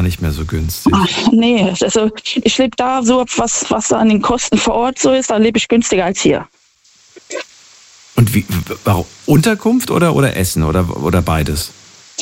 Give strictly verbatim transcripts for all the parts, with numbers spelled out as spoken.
nicht mehr so günstig. Ach, nee, also ich lebe da so, was, was an den Kosten vor Ort so ist, da lebe ich günstiger als hier. Und wie, warum? Unterkunft oder, oder Essen oder, oder beides?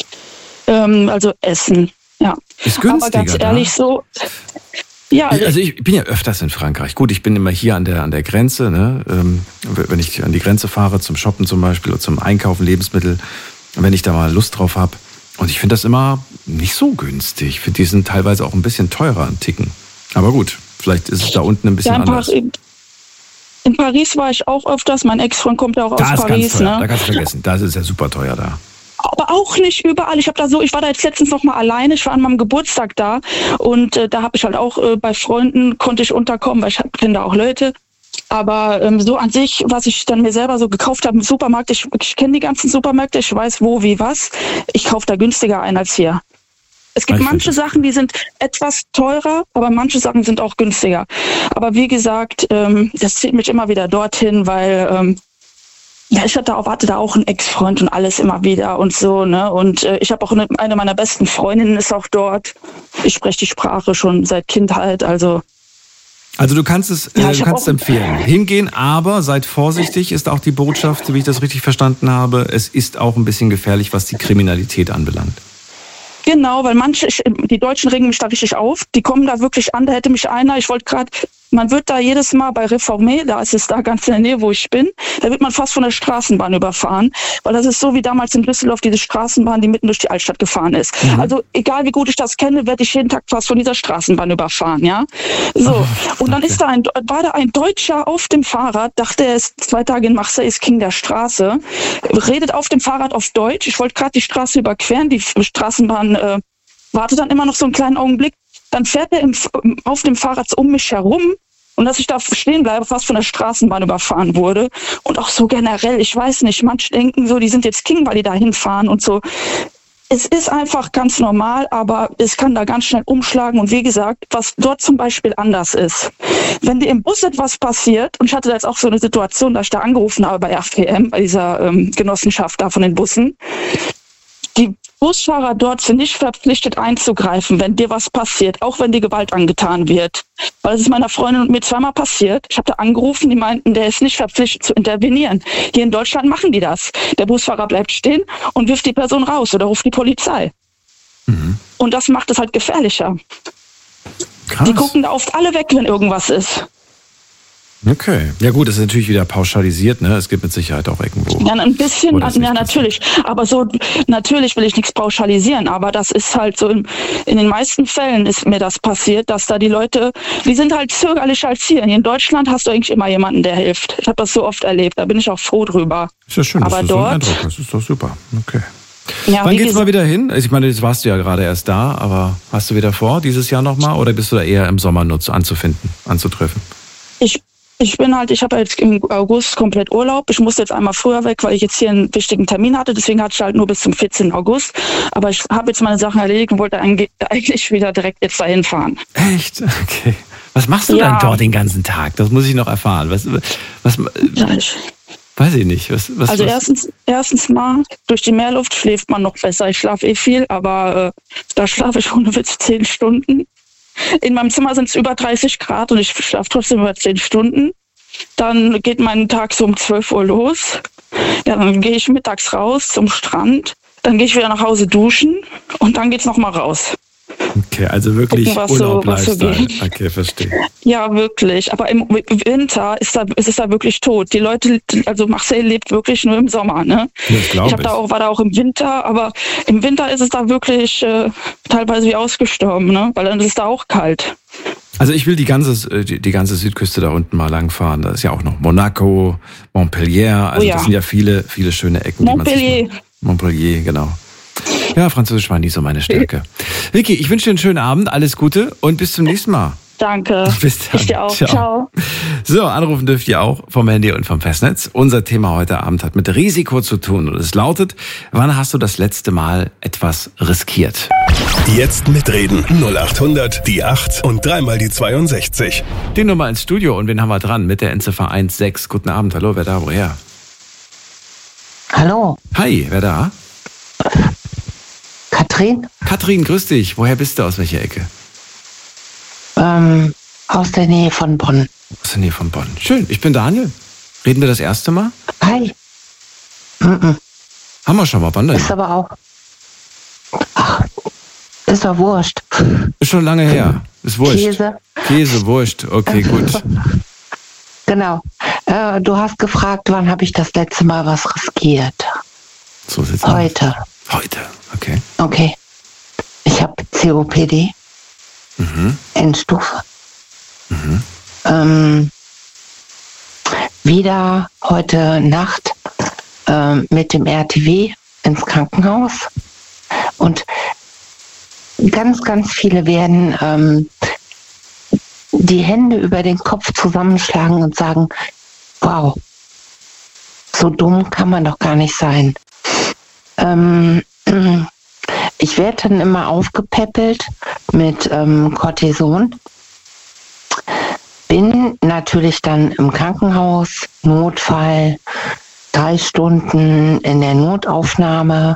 Ähm, also Essen, ja. Ist günstiger, aber ganz ehrlich da? so, ja. Also ich bin ja öfters in Frankreich. Gut, ich bin immer hier an der, an der Grenze, ne? Ähm, wenn ich an die Grenze fahre, zum Shoppen zum Beispiel oder zum Einkaufen, Lebensmittel, wenn ich da mal Lust drauf habe. Und ich finde das immer nicht so günstig. Ich finde, die sind teilweise auch ein bisschen teurer, ein Ticken. Aber gut, vielleicht ist es da unten ein bisschen ja, in anders. Par- in Paris war ich auch öfters. Mein Ex-Freund kommt ja auch da aus ist Paris. Ganz teuer. Ne? Da kannst du vergessen. Da ist es ja super teuer da. Aber auch nicht überall. Ich habe da so, ich war da jetzt letztens noch mal alleine. Ich war an meinem Geburtstag da und äh, da habe ich halt auch äh, bei Freunden konnte ich unterkommen, weil ich kenne da auch Leute. Aber ähm, so an sich, was ich dann mir selber so gekauft habe im Supermarkt, ich, ich kenne die ganzen Supermärkte, ich weiß wo, wie, was. Ich kaufe da günstiger ein als hier. Es gibt ich manche Sachen, die sind etwas teurer, aber manche Sachen sind auch günstiger. Aber wie gesagt, ähm, das zieht mich immer wieder dorthin, weil ähm, ja, ich hatte auch, hatte da auch einen Ex-Freund und alles immer wieder und so, ne? Und äh, ich habe auch eine, eine meiner besten Freundinnen ist auch dort. Ich spreche die Sprache schon seit Kindheit, also. Also du kannst es Ja, äh, du kannst empfehlen. Hingehen, aber seid vorsichtig, ist auch die Botschaft, wie ich das richtig verstanden habe. Es ist auch ein bisschen gefährlich, was die Kriminalität anbelangt. Genau, weil manche, ich, die Deutschen regen mich da richtig auf. Die kommen da wirklich an, da hätte mich einer, ich wollte gerade, man wird da jedes Mal bei Reformé, da ist es da ganz in der Nähe, wo ich bin, da wird man fast von der Straßenbahn überfahren, weil das ist so wie damals in Düsseldorf diese Straßenbahn, die mitten durch die Altstadt gefahren ist. Mhm. Also egal wie gut ich das kenne, werde ich jeden Tag fast von dieser Straßenbahn überfahren, ja. So, oh, und dann okay. ist da ein, war da ein Deutscher auf dem Fahrrad, dachte er ist zwei Tage in Marseille, ist King der Straße, redet auf dem Fahrrad auf Deutsch, ich wollte gerade die Straße überqueren, die Straßenbahn äh, wartet dann immer noch so einen kleinen Augenblick, dann fährt er im, auf dem Fahrrad um mich herum und dass ich da stehen bleibe, fast von der Straßenbahn überfahren wurde. Und auch so generell, ich weiß nicht, manche denken so, die sind jetzt King, weil die da hinfahren und so. Es ist einfach ganz normal, aber es kann da ganz schnell umschlagen. Und wie gesagt, was dort zum Beispiel anders ist, wenn dir im Bus etwas passiert, und ich hatte da jetzt auch so eine Situation, dass ich da angerufen habe bei R P M, bei dieser ähm, Genossenschaft da von den Bussen, die Busfahrer dort sind nicht verpflichtet einzugreifen, wenn dir was passiert, auch wenn dir Gewalt angetan wird. Weil es ist meiner Freundin und mir zweimal passiert. Ich habe da angerufen, die meinten, der ist nicht verpflichtet zu intervenieren. Hier in Deutschland machen die das. Der Busfahrer bleibt stehen und wirft die Person raus oder ruft die Polizei. Mhm. Und das macht es halt gefährlicher. Krass. Die gucken da oft alle weg, wenn irgendwas ist. Okay. Ja gut, das ist natürlich wieder pauschalisiert, ne? Es gibt mit Sicherheit auch irgendwo. Ja, ein bisschen, ja natürlich. Aber so, natürlich will ich nichts pauschalisieren, aber das ist halt so, in, in den meisten Fällen ist mir das passiert, dass da die Leute, die sind halt zögerlicher als hier. Hier in Deutschland hast du eigentlich immer jemanden, der hilft. Ich habe das so oft erlebt, da bin ich auch froh drüber. Ist ja schön, aber dass du dort, so einen Eindruck hast. Das ist doch super. Okay. Ja, wann geht's mal wieder hin? Ich meine, jetzt warst du ja gerade erst da, aber hast du wieder vor, dieses Jahr nochmal, oder bist du da eher im Sommer nur anzufinden, anzutreffen? Ich Ich bin halt, ich habe jetzt im August komplett Urlaub. Ich musste jetzt einmal früher weg, weil ich jetzt hier einen wichtigen Termin hatte. Deswegen hatte ich halt nur bis zum vierzehnten August. Aber ich habe jetzt meine Sachen erledigt und wollte eigentlich wieder direkt jetzt dahin fahren. Echt? Okay. Was machst du ja. dann dort den ganzen Tag? Das muss ich noch erfahren. Was, was, ja, ich, weiß ich nicht. Was, was, also was? erstens, erstens mal, durch die Meerluft schläft man noch besser. Ich schlafe eh viel, aber äh, da schlafe ich ohne Witz zehn Stunden. In meinem Zimmer sind es über dreißig Grad und ich schlafe trotzdem über zehn Stunden. Dann geht mein Tag so um zwölf Uhr los. Ja, dann gehe ich mittags raus zum Strand. Dann gehe ich wieder nach Hause duschen und dann geht's noch mal raus. Okay, also wirklich Gucken, Urlaub, so, Lifestyle. So okay, verstehe. Ja, wirklich. Aber im Winter ist, da, ist es da wirklich tot. Die Leute, also Marseille lebt wirklich nur im Sommer. Ne? Das glaube ich. Ich da auch, war da auch im Winter, aber im Winter ist es da wirklich äh, teilweise wie ausgestorben, ne? Weil dann ist es da auch kalt. Also ich will die ganze, die, die ganze Südküste da unten mal langfahren. Da ist ja auch noch Monaco, Montpellier. Also oh ja. Das sind ja viele, viele schöne Ecken. Montpellier. Die man sich mal, Montpellier, genau. Ja, Französisch war nie so meine Stärke. Vicky, ich wünsche dir einen schönen Abend, alles Gute und bis zum nächsten Mal. Danke. Bis dann. Ich dir auch. Ciao. Ciao. So, anrufen dürft ihr auch vom Handy und vom Festnetz. Unser Thema heute Abend hat mit Risiko zu tun und es lautet, wann hast du das letzte Mal etwas riskiert? Jetzt mitreden. null acht hundert, die acht und dreimal die zweiundsechzig. Die Nummer ins Studio und wen haben wir dran? Mit der Endziffer eins sechs. Guten Abend. Hallo, wer da? Woher? Hallo. Hi, wer da? Katrin? Katrin, grüß dich. Woher bist du? Aus welcher Ecke? Ähm, aus der Nähe von Bonn. Aus der Nähe von Bonn. Schön, ich bin Daniel. Reden wir das erste Mal? Hi. Mm-mm. Haben wir schon mal, wann denn? Ist aber auch... Ach, ist doch wurscht. Ist schon lange her. Ist wurscht. Käse. Käse, Wurst. Okay, gut. Genau. Äh, du hast gefragt, wann habe ich das letzte Mal was riskiert? So sieht's Heute. aus. Heute, okay. Okay. Ich habe C O P D. Mhm. Endstufe. Mhm. Ähm, wieder heute Nacht ähm, mit dem R T W ins Krankenhaus. Und ganz, ganz viele werden ähm, die Hände über den Kopf zusammenschlagen und sagen, wow, so dumm kann man doch gar nicht sein. Ähm, ich werde dann immer aufgepäppelt mit ähm, Cortison. Bin natürlich dann im Krankenhaus, Notfall, drei Stunden in der Notaufnahme.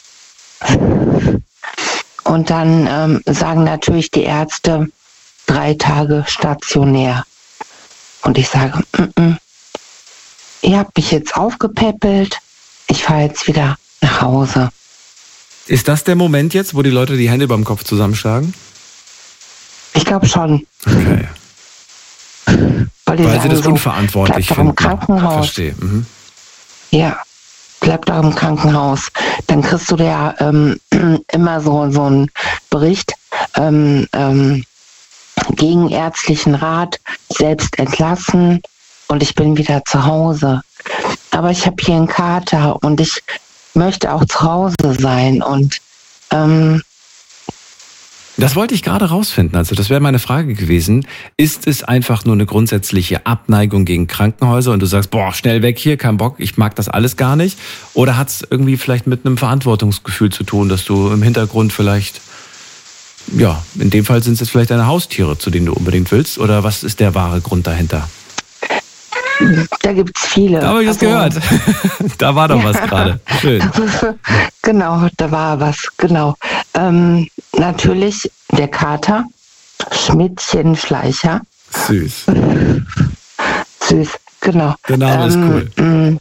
Und dann ähm, sagen natürlich die Ärzte, drei Tage stationär. Und ich sage, mm-mm, ihr habt mich jetzt aufgepäppelt, ich fahre jetzt wieder nach Hause. Ist das der Moment jetzt, wo die Leute die Hände beim Kopf zusammenschlagen? Ich glaube schon. Okay. Weil, die Weil sagen sie das so, unverantwortlich bleib doch im finden. Krankenhaus. Verstehe. Mhm. Ja, bleib doch im Krankenhaus. Dann kriegst du ja ähm, immer so, so einen Bericht, ähm, ähm, gegen ärztlichen Rat, selbst entlassen und ich bin wieder zu Hause. Aber ich habe hier einen Kater und ich möchte auch zu Hause sein und ähm, das wollte ich gerade rausfinden. Also das wäre meine Frage gewesen. Ist es einfach nur eine grundsätzliche Abneigung gegen Krankenhäuser und du sagst, boah, schnell weg hier, kein Bock, ich mag das alles gar nicht? Oder hat es irgendwie vielleicht mit einem Verantwortungsgefühl zu tun, dass du im Hintergrund vielleicht, ja, in dem Fall sind es jetzt vielleicht deine Haustiere, zu denen du unbedingt willst? Oder was ist der wahre Grund dahinter? Da gibt es viele. Da habe ich es also, gehört. Da war doch ja. was gerade. Schön. Genau, da war was, genau. Ähm, natürlich der Kater, Schmidtchen Schleicher. Süß. Süß, genau. Der Name ähm, ist cool.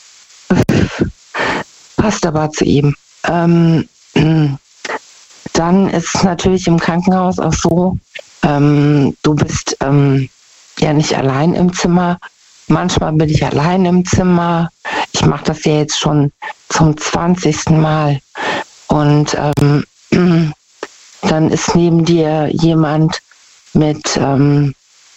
Passt aber zu ihm. Ähm, dann ist es natürlich im Krankenhaus auch so, ähm, du bist ähm, ja nicht allein im Zimmer. Manchmal bin ich allein im Zimmer. Ich mache das ja jetzt schon zum zwanzigsten Mal. Und ähm, dann ist neben dir jemand mit, ähm,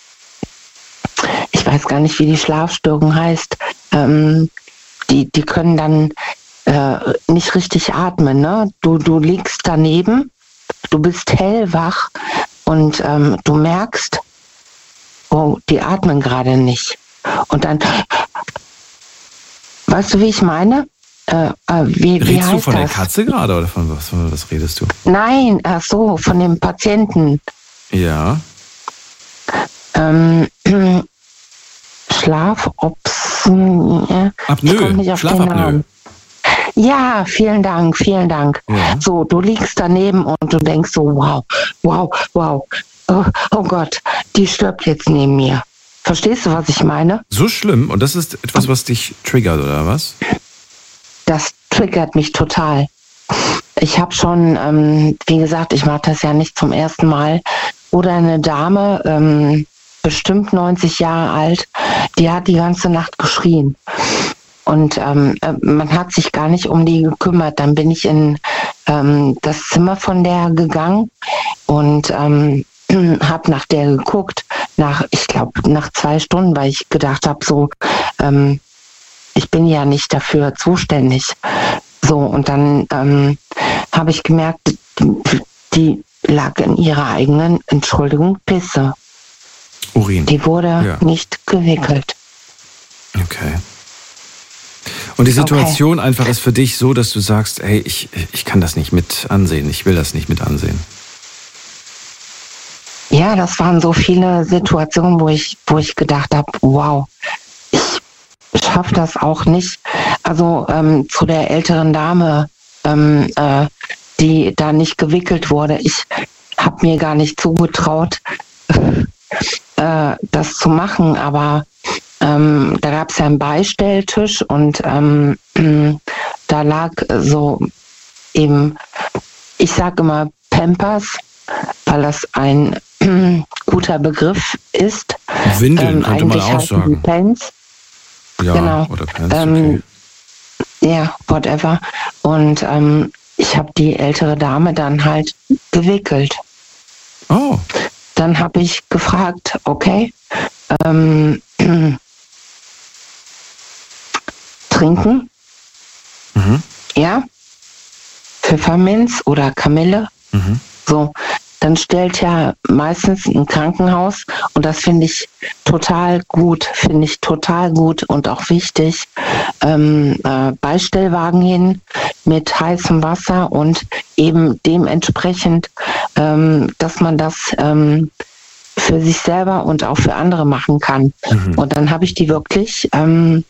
ich weiß gar nicht, wie die Schlafstörung heißt, ähm, die, die können dann äh, nicht richtig atmen. Ne? Du, du liegst daneben, du bist hellwach und ähm, du merkst, oh, die atmen gerade nicht. Und dann, weißt du, wie ich meine? Äh, äh, wie, redest wie heißt du von das? der Katze gerade oder von was, von was redest du? Nein, ach so, von dem Patienten. Ja. Ähm, Schlafobs... Äh, Apnoe, Schlafapnoe. Ja, vielen Dank, vielen Dank. Ja. So, du liegst daneben und du denkst so, wow, wow, wow. Oh, oh Gott, die stirbt jetzt neben mir. Verstehst du, was ich meine? So schlimm? Und das ist etwas, was dich triggert, oder was? Das triggert mich total. Ich habe schon, ähm, wie gesagt, ich mache das ja nicht zum ersten Mal. Oder eine Dame, ähm, bestimmt neunzig Jahre alt, die hat die ganze Nacht geschrien. Und ähm, man hat sich gar nicht um die gekümmert. Dann bin ich in ähm, das Zimmer von der gegangen und ähm, habe nach der geguckt, nach, ich glaube, nach zwei Stunden, weil ich gedacht habe, so, ähm, ich bin ja nicht dafür zuständig. So, und dann ähm, habe ich gemerkt, die, die lag in ihrer eigenen, Entschuldigung, Pisse. Urin. Die wurde ja. nicht gewickelt. Okay. Und die Situation okay. einfach ist für dich so, dass du sagst, hey, ich, ich kann das nicht mit ansehen, ich will das nicht mit ansehen. Ja, das waren so viele Situationen, wo ich, wo ich gedacht habe, wow, ich schaffe das auch nicht. Also ähm, zu der älteren Dame, ähm, äh, die da nicht gewickelt wurde. Ich habe mir gar nicht zugetraut, äh, das zu machen, aber ähm, da gab es ja einen Beistelltisch und ähm, da lag so eben, ich sage immer Pampers, weil das ein guter Begriff ist. Windeln ähm, könnte man auch sagen. Pants. Ja, genau. Oder Pants, ähm, okay. Ja, whatever. Und ähm, ich habe die ältere Dame dann halt gewickelt. Oh. Dann habe ich gefragt, okay, ähm, trinken? Mhm. Ja? Pfefferminz oder Kamille? Mhm. So, dann stellt ja meistens ein Krankenhaus, und das finde ich total gut, finde ich total gut und auch wichtig, ähm, äh, Beistellwagen hin mit heißem Wasser und eben dementsprechend, ähm, dass man das ähm, für sich selber und auch für andere machen kann. Mhm. Und dann habe ich die wirklich ähm,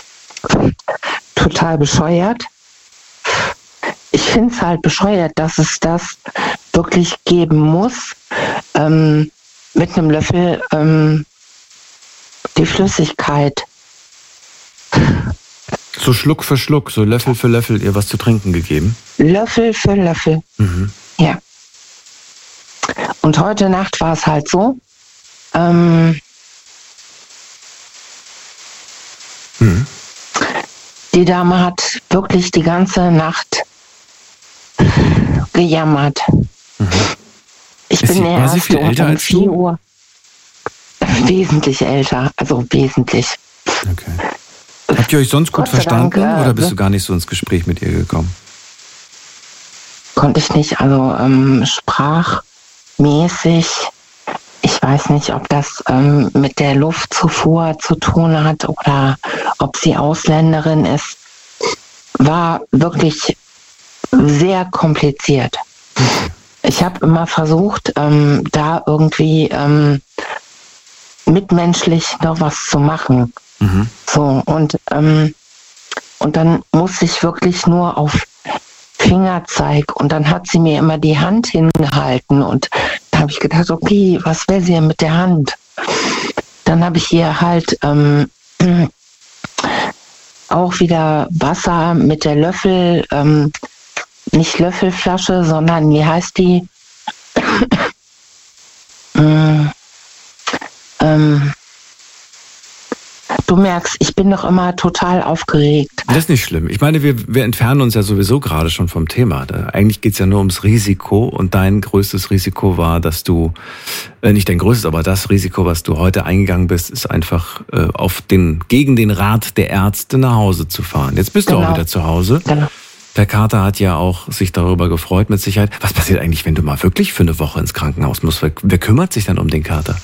total bescheuert. Ich finde es halt bescheuert, dass es das wirklich geben muss, ähm, mit einem Löffel ähm, die Flüssigkeit. So Schluck für Schluck, so Löffel für Löffel ihr was zu trinken gegeben? Löffel für Löffel. Mhm. Ja. Und heute Nacht war es halt so, ähm, mhm. die Dame hat wirklich die ganze Nacht gejammert. Mhm. Ich Ist bin sie, der war sie viel Erste älter um als vier du? Uhr. Wesentlich älter, also wesentlich. Okay. Habt ihr euch sonst gut Gott sei verstanden Dank, äh, oder bist du gar nicht so ins Gespräch mit ihr gekommen? Konnte ich nicht, also ähm, sprachmäßig, ich weiß nicht, ob das ähm, mit der Luftzufuhr zu tun hat oder ob sie Ausländerin ist, war wirklich sehr kompliziert. Ich habe immer versucht, ähm, da irgendwie ähm, mitmenschlich noch was zu machen. Mhm. So, und, ähm, und dann musste ich wirklich nur auf Fingerzeig, und dann hat sie mir immer die Hand hingehalten, und da habe ich gedacht, okay, was will sie denn mit der Hand? Dann habe ich ihr halt ähm, auch wieder Wasser mit der Löffel, ähm, nicht Löffelflasche, sondern wie heißt die? ähm, ähm, du merkst, ich bin doch immer total aufgeregt. Das ist nicht schlimm. Ich meine, wir, wir entfernen uns ja sowieso gerade schon vom Thema. Da, eigentlich geht's ja nur ums Risiko, und dein größtes Risiko war, dass du, äh, nicht dein größtes, aber das Risiko, was du heute eingegangen bist, ist einfach äh, auf den, gegen den Rat der Ärzte nach Hause zu fahren. Jetzt bist Genau. du auch wieder zu Hause. Genau. Der Kater hat ja auch sich darüber gefreut, mit Sicherheit. Was passiert eigentlich, wenn du mal wirklich für eine Woche ins Krankenhaus musst? Wer, wer kümmert sich dann um den Kater?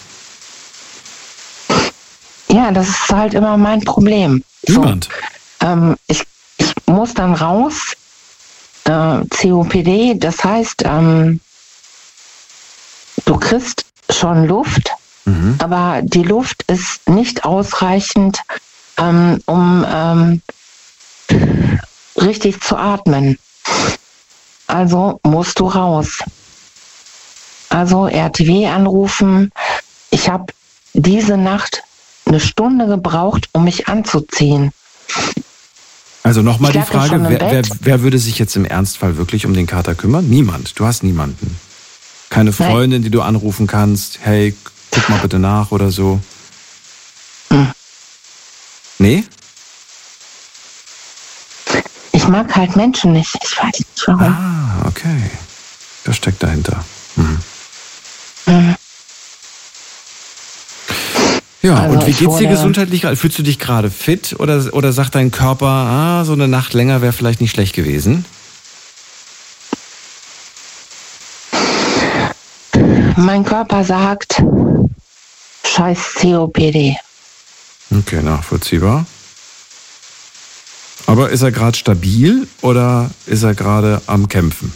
Ja, das ist halt immer mein Problem. Niemand. So, ähm, ich, ich muss dann raus, äh, C O P D, das heißt, ähm, du kriegst schon Luft, mhm. aber die Luft ist nicht ausreichend, ähm, um ähm, richtig zu atmen. Also musst du raus. Also R T W anrufen. Ich habe diese Nacht eine Stunde gebraucht, um mich anzuziehen. Also nochmal Ich die lag ja Frage, schon im wer, wer, Bett. wer würde sich jetzt im Ernstfall wirklich um den Kater kümmern? Niemand. Du hast niemanden. Keine Freundin, Nein. die du anrufen kannst. Hey, guck mal bitte nach oder so. Hm. Nee? Ich mag halt Menschen nicht. Ich weiß nicht warum. Ah, okay. Das steckt dahinter. Mhm. Mhm. Ja, Also und wie ich geht's dir wurde- gesundheitlich? Fühlst du dich gerade fit oder, oder sagt dein Körper, ah, so eine Nacht länger wäre vielleicht nicht schlecht gewesen? Mein Körper sagt, scheiß C O P D. Okay, nachvollziehbar. Aber ist er gerade stabil oder ist er gerade am Kämpfen?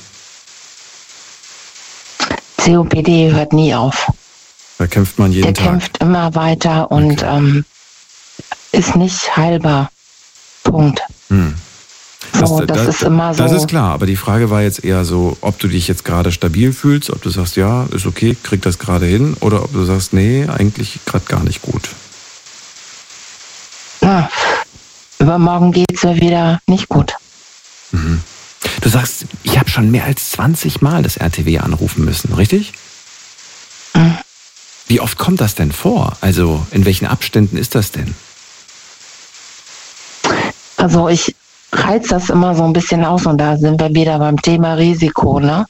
C O P D hört nie auf. Da kämpft man jeden Der Tag. kämpft immer weiter und Okay. ähm, ist nicht heilbar. Punkt. Hm. So, das, das ist immer so. Das ist klar, aber die Frage war jetzt eher so, ob du dich jetzt gerade stabil fühlst, ob du sagst, ja, ist okay, krieg das gerade hin, oder ob du sagst, nee, eigentlich gerade gar nicht gut. Ja, übermorgen geht's mir wieder nicht gut. Mhm. Du sagst, ich habe schon mehr als zwanzig Mal das R T W anrufen müssen, richtig? Mhm. Wie oft kommt das denn vor? Also in welchen Abständen ist das denn? Also ich reiz das immer so ein bisschen aus und da sind wir wieder beim Thema Risiko, ne?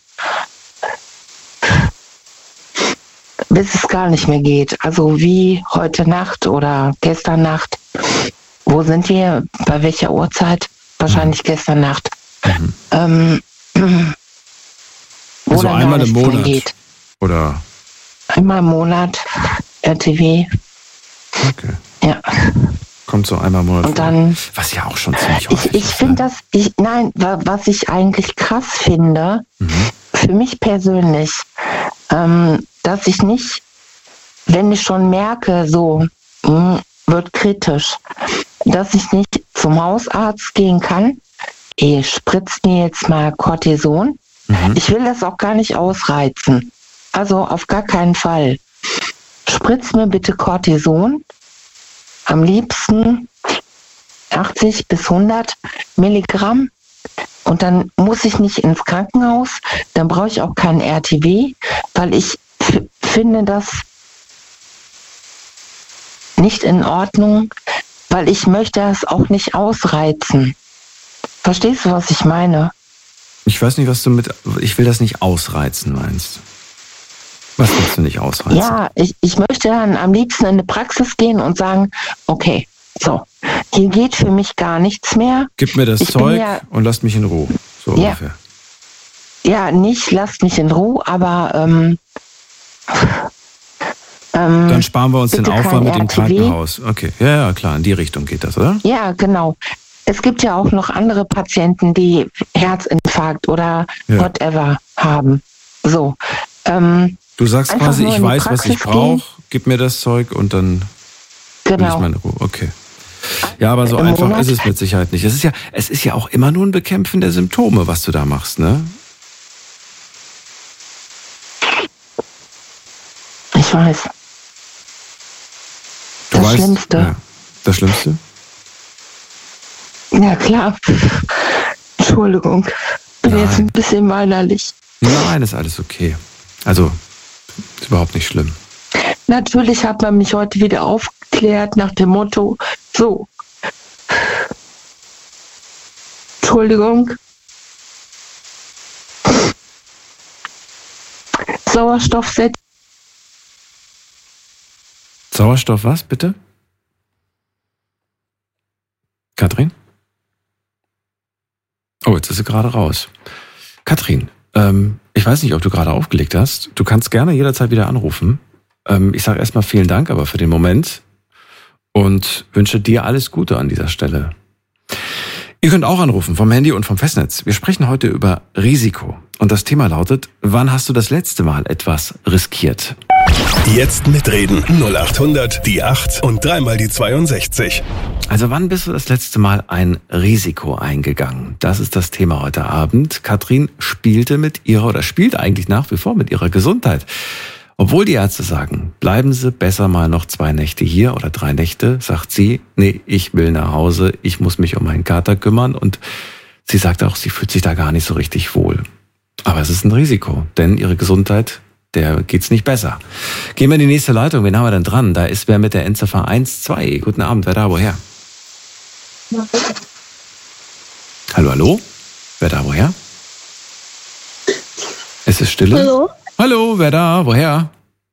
Bis es gar nicht mehr geht. Also wie heute Nacht oder gestern Nacht. Wo sind wir? Bei welcher Uhrzeit? Wahrscheinlich mhm. gestern Nacht. Mhm. Ähm, wo also dann einmal im Monat? Geht. Oder? Einmal im Monat R T W. Okay. Ja. Kommt so einmal im Monat und dann, vor. Was ja auch schon ziemlich häufig ich, ich ist. Ich finde das, ich, nein, was ich eigentlich krass finde, mhm. für mich persönlich, ähm, dass ich nicht, wenn ich schon merke, so mh, wird kritisch, dass ich nicht zum Hausarzt gehen kann, ihr spritzt mir jetzt mal Cortison. Mhm. Ich will das auch gar nicht ausreizen. Also auf gar keinen Fall. Spritz mir bitte Cortison. Am liebsten achtzig bis hundert Milligramm. Und dann muss ich nicht ins Krankenhaus. Dann brauche ich auch keinen R T W, weil ich f- finde das nicht in Ordnung, weil ich möchte das auch nicht ausreizen. Verstehst du, was ich meine? Ich weiß nicht, was du mit ich will das nicht ausreizen meinst. Was willst du nicht ausreizen? Ja, ich, ich möchte dann am liebsten in eine Praxis gehen und sagen, okay, so, hier geht für mich gar nichts mehr. Gib mir das ich Zeug ja, und lasst mich in Ruhe. So ja, ungefähr. Ja, nicht lasst mich in Ruhe, aber ähm, ähm, dann sparen wir uns den Aufwand mit dem Krankenhaus. Okay, ja, ja, klar, in die Richtung geht das, oder? Ja, genau. Es gibt ja auch noch andere Patienten, die Herzinfarkt oder ja. whatever haben. So. Ähm, du sagst quasi, ich weiß, was ich brauche, gib mir das Zeug und dann genau. will ich meine Ruhe. Okay. Ja, aber so Im einfach Monat? ist es mit Sicherheit nicht. Es ist ja, es ist ja auch immer nur ein Bekämpfen der Symptome, was du da machst, ne? Ich weiß. Du das weißt, Schlimmste. Ja, das Schlimmste? Ja, klar. Entschuldigung. Bin Nein. jetzt ein bisschen weinerlich. Nein, ist alles okay. Also, ist überhaupt nicht schlimm. Natürlich hat man mich heute wieder aufgeklärt nach dem Motto, so, Entschuldigung, Sauerstoffset. Sauerstoff was, bitte? Katrin? Oh, jetzt ist sie gerade raus. Katrin, ähm, ich weiß nicht, ob du gerade aufgelegt hast. Du kannst gerne jederzeit wieder anrufen. Ähm, ich sage erstmal vielen Dank, aber für den Moment und wünsche dir alles Gute an dieser Stelle. Ihr könnt auch anrufen vom Handy und vom Festnetz. Wir sprechen heute über Risiko. Und das Thema lautet, wann hast du das letzte Mal etwas riskiert? Jetzt mitreden. null acht hundert, die acht und dreimal die zweiundsechzig. Also wann bist du das letzte Mal ein Risiko eingegangen? Das ist das Thema heute Abend. Katrin spielte mit ihrer, oder spielt eigentlich nach wie vor mit ihrer Gesundheit. Obwohl die Ärzte sagen, bleiben Sie besser mal noch zwei Nächte hier oder drei Nächte, sagt sie, nee, ich will nach Hause, ich muss mich um meinen Kater kümmern. Und sie sagt auch, sie fühlt sich da gar nicht so richtig wohl. Aber es ist ein Risiko, denn ihre Gesundheit, der geht's nicht besser. Gehen wir in die nächste Leitung. Wen haben wir denn dran? Da ist wer mit der Endziffer eins zwei. Guten Abend, wer da, woher? Ja. Hallo, hallo? Wer da, woher? Es ist Stille. Hallo? Hallo, wer da, woher?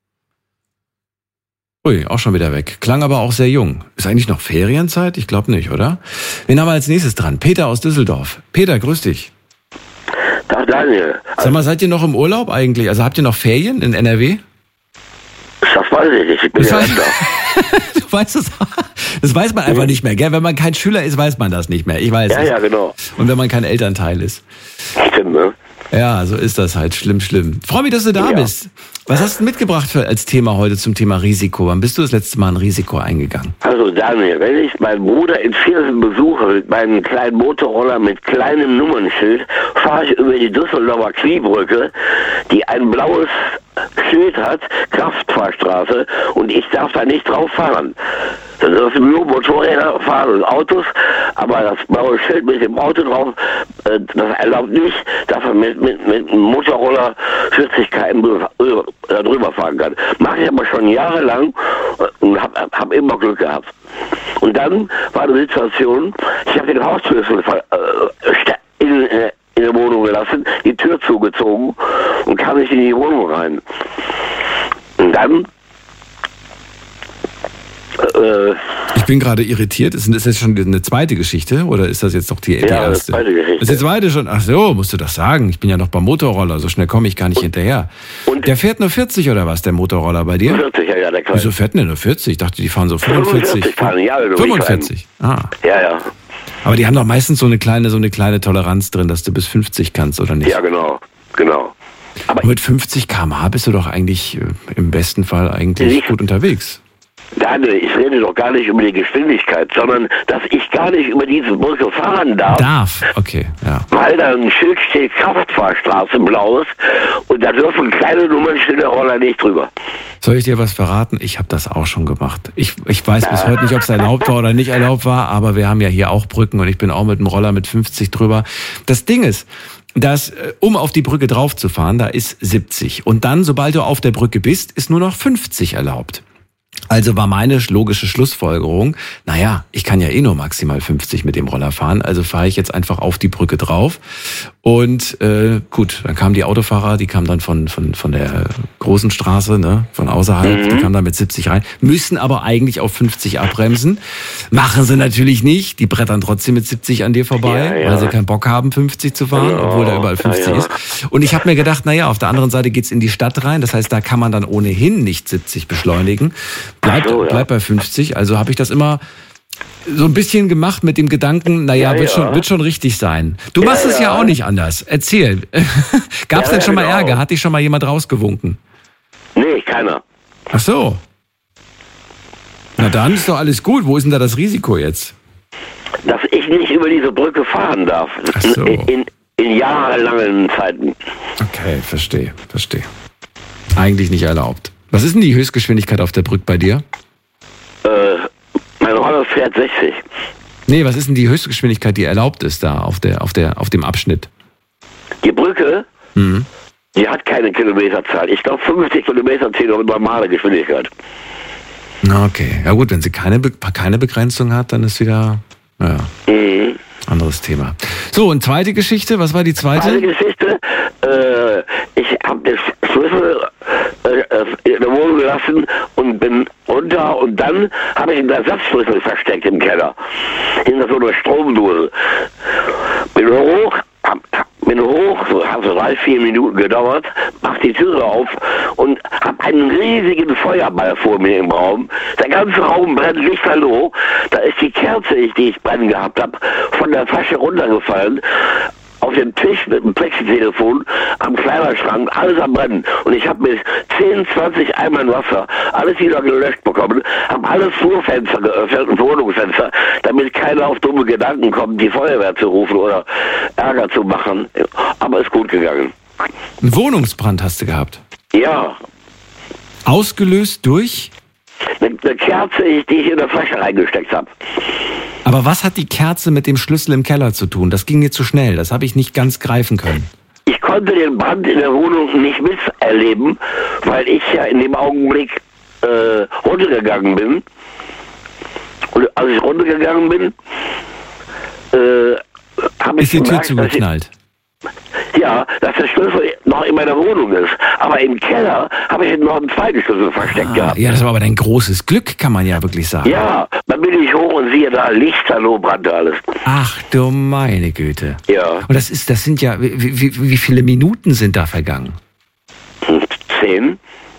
Ui, auch schon wieder weg. Klang aber auch sehr jung. Ist eigentlich noch Ferienzeit? Ich glaube nicht, oder? Wen haben wir als nächstes dran? Peter aus Düsseldorf. Peter, grüß dich. Tag Daniel. Sag mal, seid ihr noch im Urlaub eigentlich? Also habt ihr noch Ferien in N R W? Das weiß ich nicht, ich bin Das ja weiß- nicht da. Du weißt es. Das weiß man einfach nicht mehr, gell? Wenn man kein Schüler ist, weiß man das nicht mehr. Ich weiß Ja, es. ja, genau. Und wenn man kein Elternteil ist. Stimmt, ne? Ja, so ist das halt. Schlimm, schlimm. Freue mich, dass du da Ja. bist. Was hast du mitgebracht für, als Thema heute zum Thema Risiko? Wann bist du das letzte Mal ein Risiko eingegangen? Also Daniel, wenn ich meinen Bruder in Viersen besuche mit meinem kleinen Motorroller mit kleinem Nummernschild, fahre ich über die Düsseldorfer Kniebrücke, die ein blaues Schild hat, Kraftfahrstraße, und ich darf da nicht drauf fahren. Da dürfen nur Motorräder fahren und Autos, aber das blaue Schild mit dem Auto drauf, äh, das erlaubt nicht, dass man mit, mit, mit einem Motorroller vierzig Kilometer drüber, äh, drüber fahren kann. Mache ich aber schon jahrelang und habe hab immer Glück gehabt. Und dann war die Situation, ich habe den Hausschlüssel äh, in, äh, in der Wohnung gelassen, die Tür zugezogen und kam nicht in die Wohnung rein. Und dann äh, Ich bin gerade irritiert. Ist das jetzt schon eine zweite Geschichte oder ist das jetzt doch die, die Ja, das ist erste? die zweite Geschichte. Das ist die zweite schon. Ach so, musst du das sagen. Ich bin ja noch beim Motorroller. So schnell komme ich gar nicht hinterher. und- Der fährt nur vierzig oder was, der Motorroller bei dir? vierzig, ja, ja, der Kleine. Wieso fährt denn der nur vierzig? Ich dachte, die fahren so fünfundvierzig. fünfundvierzig fahren, ja, du fünfundvierzig. Ah. Ja, ja, Aber die haben doch meistens so eine kleine, so eine kleine Toleranz drin, dass du bis fünfzig kannst, oder nicht? ja, genau, genau. Aber Und mit fünfzig Kilometer pro Stunde bist du doch eigentlich äh, im besten Fall eigentlich Ich- gut unterwegs. Daniel, ich rede doch gar nicht über die Geschwindigkeit, sondern dass ich gar nicht über diese Brücke fahren darf, Darf, okay, ja. weil da ein Schild steht, Kraftfahrstraße, blaues, und da dürfen kleine Nummernschilder Roller nicht drüber. Soll ich dir was verraten? Ich habe das auch schon gemacht. Ich, ich weiß bis heute nicht, ob es erlaubt war oder nicht erlaubt war, aber wir haben ja hier auch Brücken und ich bin auch mit dem Roller mit fünfzig drüber. Das Ding ist, dass, äh, um auf die Brücke drauf zu fahren, da ist siebzig. Und dann, sobald du auf der Brücke bist, ist nur noch fünfzig erlaubt. Also war meine logische Schlussfolgerung, naja, ich kann ja eh nur maximal fünfzig mit dem Roller fahren, also fahre ich jetzt einfach auf die Brücke drauf. Und äh, gut, dann kamen die Autofahrer, die kamen dann von von von der großen Straße, ne, von außerhalb, Mhm. die kamen dann mit siebzig rein, müssen aber eigentlich auf fünfzig abbremsen. Machen sie natürlich nicht, die brettern trotzdem mit siebzig an dir vorbei, Ja, ja. weil sie keinen Bock haben, fünfzig zu fahren, Ja, obwohl da überall fünfzig ja, ja. ist. Und ich habe mir gedacht, naja, auf der anderen Seite geht's in die Stadt rein, das heißt, da kann man dann ohnehin nicht siebzig beschleunigen. Bleibt, Ach so, ja. bleibt bei fünfzig, also habe ich das immer so ein bisschen gemacht mit dem Gedanken, naja, Ja, wird, ja. Schon, wird schon richtig sein. Du Ja, machst es ja ja. auch nicht anders. Erzähl. Gab's Ja, denn schon mal genau. Ärger? Hat dich schon mal jemand rausgewunken? Nee, keiner. Ach so. Na dann ist doch alles gut. Wo ist denn da das Risiko jetzt? Dass ich nicht über diese Brücke fahren darf. Ach so. In, in, in jahrelangen Zeiten. Okay, verstehe, verstehe. Eigentlich nicht erlaubt. Was ist denn die Höchstgeschwindigkeit auf der Brücke bei dir? Äh, mein Roller fährt sechzig. Nee, was ist denn die Höchstgeschwindigkeit, die erlaubt ist da auf der, auf der, auf dem Abschnitt? Die Brücke, Mhm. die hat keine Kilometerzahl. Ich glaube, fünfzig Kilometer zählt auf normale Geschwindigkeit. Na, okay. Ja gut, wenn sie keine, Be keine Begrenzung hat, dann ist wieder, naja, Mhm. anderes Thema. So, und zweite Geschichte, was war die zweite? Eine Geschichte, äh, ich habe den Schlüssel äh, in der Wohnung gelassen und bin runter und dann habe ich einen Ersatzschlüssel versteckt im Keller. Hinter so einer Stromdose. Bin hoch, hab, bin hoch, so hat so drei, vier Minuten gedauert, mach die Türe auf und habe einen riesigen Feuerball vor mir im Raum. Der ganze Raum brennt lichterloh. Da ist die Kerze, die ich brennen gehabt habe, von der Tasche runtergefallen. Auf dem Tisch mit dem Plexitelefon, am Kleiderschrank, alles am Brennen. Und ich habe mit zehn, zwanzig Eimern Wasser alles wieder gelöscht bekommen, habe alle Flurfenster geöffnet und Wohnungsfenster, damit keiner auf dumme Gedanken kommt, die Feuerwehr zu rufen oder Ärger zu machen. Aber ist gut gegangen. Einen Wohnungsbrand hast du gehabt. Ja, Ausgelöst durch? eine, eine Kerze, die ich in der Flasche reingesteckt habe. Aber was hat die Kerze mit dem Schlüssel im Keller zu tun? Das ging mir zu schnell, das habe ich nicht ganz greifen können. Ich konnte den Brand in der Wohnung nicht miterleben, weil ich ja in dem Augenblick äh, runtergegangen bin. Und als ich runtergegangen bin, äh, habe ich Ist die Tür gemerkt, dass ich, zugeknallt? ja, dass der Schlüssel noch in meiner Wohnung ist. Aber im Keller habe ich noch einen zweiten Schlüssel versteckt Ah, gehabt. ja, das war aber dein großes Glück, kann man ja wirklich sagen. Ja, dann bin ich hoch und sehe da lichterloh brannte alles. Ach du meine Güte. Ja, Und das ist, das sind ja, wie, wie, wie viele Minuten sind da vergangen? zehn.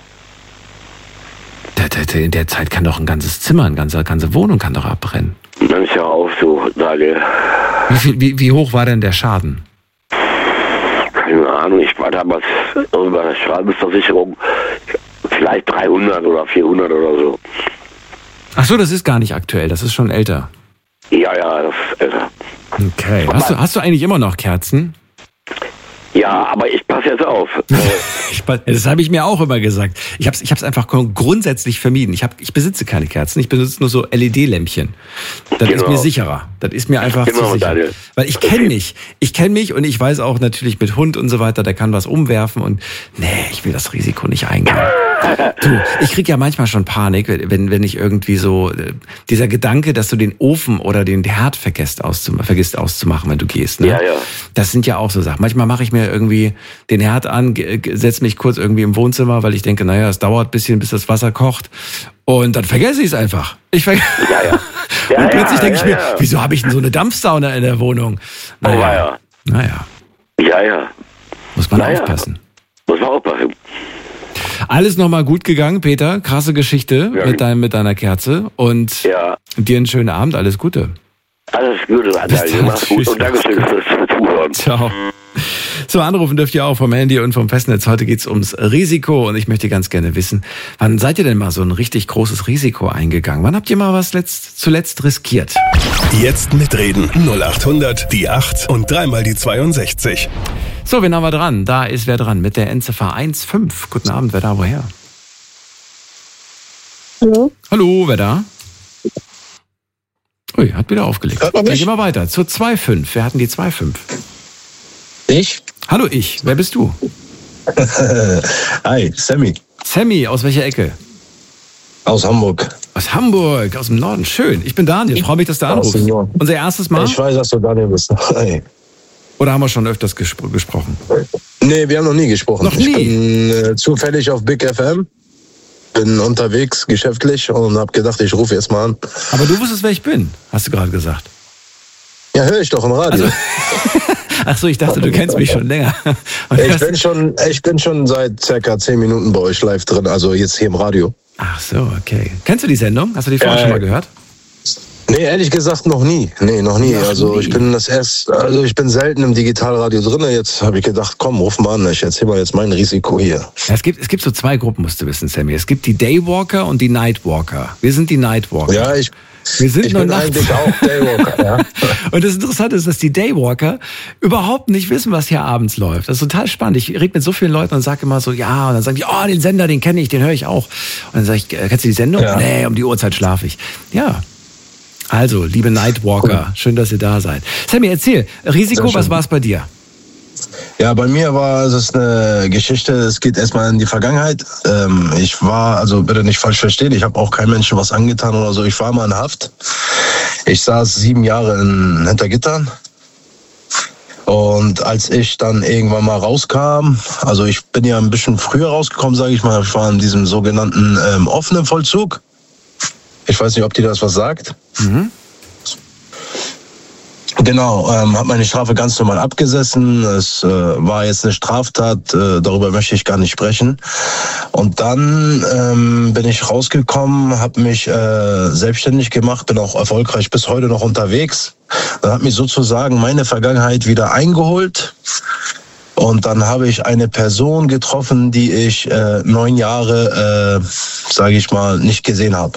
Da- da- da- In der Zeit kann doch ein ganzes Zimmer, eine ganze, ganze Wohnung kann doch abbrennen. Dann ist ja auch so, Daniel. Wie, viel, wie, wie hoch war denn der Schaden? keine Ahnung, ich war damals bei der Schadensversicherung vielleicht dreihundert oder vierhundert oder so. Ach so, das ist gar nicht aktuell, das ist schon älter. Ja, ja, das ist älter. Okay. Hast du, hast du eigentlich immer noch Kerzen? Ja, aber ich passe jetzt auf. ich, das habe ich mir auch immer gesagt. Ich habe es ich hab's einfach grundsätzlich vermieden. Ich, hab, ich besitze keine Kerzen, ich besitze nur so L E D-Lämpchen. Das genau. ist mir sicherer. Das ist mir einfach genau, zu sicher. Daniel. Weil ich kenne mich. Ich kenne mich und ich weiß auch natürlich mit Hund und so weiter, der kann was umwerfen und nee, ich will das Risiko nicht eingehen. Du, ich krieg ja manchmal schon Panik, wenn, wenn ich irgendwie so, dieser Gedanke, dass du den Ofen oder den Herd vergisst, auszum- vergisst auszumachen, wenn du gehst. Ne? Ja, ja. Das sind ja auch so Sachen. Manchmal mache ich mir irgendwie den Herd an, setze mich kurz irgendwie im Wohnzimmer, weil ich denke, naja, es dauert ein bisschen, bis das Wasser kocht. Und dann vergesse ich es einfach. Ich ver- ja, ja. Ja, und plötzlich ja, denke ja, ich mir, ja. wieso habe ich denn so eine Dampfsauna in der Wohnung? Naja. Oh, ja. Naja. Ja, ja. Muss man naja. aufpassen. Muss man aufpassen. Alles nochmal gut gegangen, Peter. Krasse Geschichte ja. mit, deinem, mit deiner Kerze. Und ja. dir einen schönen Abend. Alles Gute. Alles Gute, Daniel. Mach's gut und Dankeschön fürs Zuhören. Ciao. So, anrufen dürft ihr auch vom Handy und vom Festnetz. Heute geht's ums Risiko und ich möchte ganz gerne wissen, wann seid ihr denn mal so ein richtig großes Risiko eingegangen? Wann habt ihr mal was letzt, zuletzt riskiert? Jetzt mitreden. null acht hundert, die acht und dreimal die zweiundsechzig. So, wen haben wir dran? Da ist wer dran mit der Endziffer eins fünf. Guten Abend, wer da, woher? Hallo? Hallo, wer da? Ui, hat wieder aufgelegt. Dann gehen wir weiter zur zwei fünf. Wer hatten die zwei fünf? Ich? Hallo, ich. Wer bist du? Hi, Sammy. Sammy, aus welcher Ecke? Aus Hamburg. Aus Hamburg, aus dem Norden. Schön. Ich bin Daniel. Ich freue mich, dass du anrufst. Unser erstes Mal? Ich weiß, dass du Daniel bist. Hi. Oder haben wir schon öfters gespro- gesprochen? Nee, wir haben noch nie gesprochen. Noch nie? Ich bin äh, zufällig auf Big F M. Bin unterwegs, geschäftlich und habe gedacht, ich rufe jetzt mal an. Aber du wusstest, wer ich bin, hast du gerade gesagt. Ja, höre ich doch im Radio. Also, ach so, ich dachte, du kennst mich schon länger. Ich bin schon, ich bin schon seit circa zehn Minuten bei euch live drin, also jetzt hier im Radio. Ach so, okay. Kennst du die Sendung? Hast du die vorher äh, schon mal gehört? Nee, ehrlich gesagt noch nie. Nee, noch nie. Noch also nie. ich bin das erst, also ich bin selten im Digitalradio drin. Jetzt habe ich gedacht, komm, ruf mal an, ich erzähl mal jetzt mein Risiko hier. Ja, es gibt, es gibt so zwei Gruppen, musst du wissen, Sammy. Es gibt die Daywalker und die Nightwalker. Wir sind die Nightwalker. Ja, ich, Wir sind ich nur bin nachts. eigentlich auch Daywalker, ja. Und das Interessante ist, dass die Daywalker überhaupt nicht wissen, was hier abends läuft. Das ist total spannend. Ich rede mit so vielen Leuten und sage immer so, ja, und dann sagen die, oh, den Sender, den kenne ich, den höre ich auch. Und dann sage ich, kennst du die Sendung? Ja. Nee, um die Uhrzeit schlafe ich. Ja. Also, liebe Nightwalker, schön, dass ihr da seid. Sammy, erzähl, Risiko, was war es bei dir? Ja, bei mir war es eine Geschichte, es geht erstmal in die Vergangenheit. Ähm, ich war, also bitte nicht falsch verstehen, ich habe auch keinem Menschen was angetan oder so. Ich war mal in Haft. Ich saß sieben Jahre in, hinter Gittern. Und als ich dann irgendwann mal rauskam, also ich bin ja ein bisschen früher rausgekommen, sage ich mal, ich war in diesem sogenannten ähm, offenen Vollzug. Ich weiß nicht, ob dir das was sagt. Mhm. Genau, ähm, habe meine Strafe ganz normal abgesessen. Es äh, war jetzt eine Straftat, äh, darüber möchte ich gar nicht sprechen. Und dann ähm, bin ich rausgekommen, habe mich äh, selbstständig gemacht, bin auch erfolgreich bis heute noch unterwegs. Dann hat mich sozusagen meine Vergangenheit wieder eingeholt. Und dann habe ich eine Person getroffen, die ich äh, neun Jahre, äh, sage ich mal, nicht gesehen habe.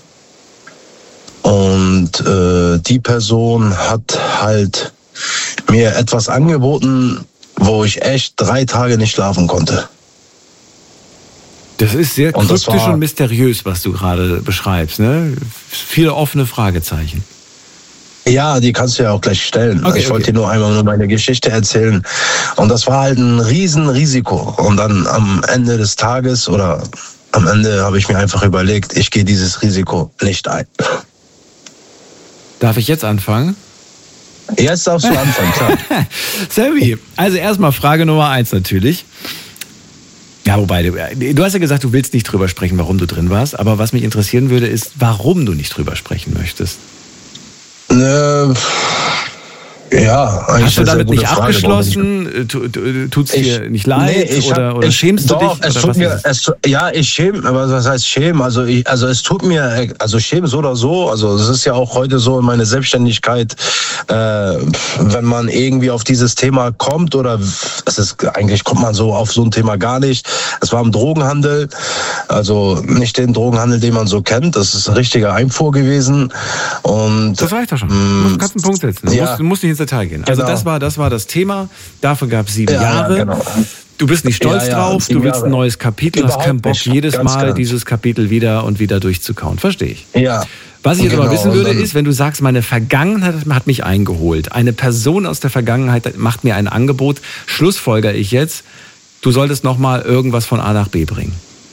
Und äh, die Person hat halt mir etwas angeboten, wo ich echt drei Tage nicht schlafen konnte. Das ist sehr und kryptisch war, und mysteriös, was du gerade beschreibst, ne? Viele offene Fragezeichen. Ja, die kannst du ja auch gleich stellen. Okay, ich wollte okay. dir nur einmal nur meine Geschichte erzählen. Und das war halt ein Riesenrisiko. Und dann am Ende des Tages oder am Ende habe ich mir einfach überlegt, ich gehe dieses Risiko nicht ein. Darf ich jetzt anfangen? Jetzt darfst du anfangen, klar. Sammy, also erstmal Frage Nummer eins natürlich. Ja, wobei, du, du hast ja gesagt, du willst nicht drüber sprechen, warum du drin warst. Aber was mich interessieren würde, ist, warum du nicht drüber sprechen möchtest. Äh, Ja, eigentlich hast du eine sehr damit gute nicht Frage, abgeschlossen? Tut es dir nicht leid? Nee, ich oder hab, oder ich, schämst doch, du dich? Es oder tut was mir, ist es? es, ja, ich schäme, aber was heißt schämen? Also, ich, also es tut mir, also schämen so oder so. Also es ist ja auch heute so in meiner Selbstständigkeit, äh, wenn man irgendwie auf dieses Thema kommt oder es ist eigentlich kommt man so auf so ein Thema gar nicht. Es war im Drogenhandel, also nicht den Drogenhandel, den man so kennt. Das ist ein richtiger Einfuhr gewesen. Und das reicht doch schon. mh, Du kannst einen Punkt setzen. Du, ja. musst, du musst nicht ins Detail gehen. Also Genau. das war, das war das Thema. Dafür gab es sieben Ja, Jahre. ja, genau. Du bist nicht stolz Ja, ja, drauf. sieben Du willst ein Jahre. neues Kapitel. Du hast keinen Überhaupt Bock, nicht. jedes Ganz Mal klar. dieses Kapitel wieder und wieder durchzukauen. Verstehe ich. Ja. Was ich jetzt Genau, aber wissen und würde, dann- ist, wenn du sagst, meine Vergangenheit hat mich eingeholt. Eine Person aus der Vergangenheit macht mir ein Angebot. Schlussfolgere ich jetzt, du solltest nochmal irgendwas von A nach B bringen.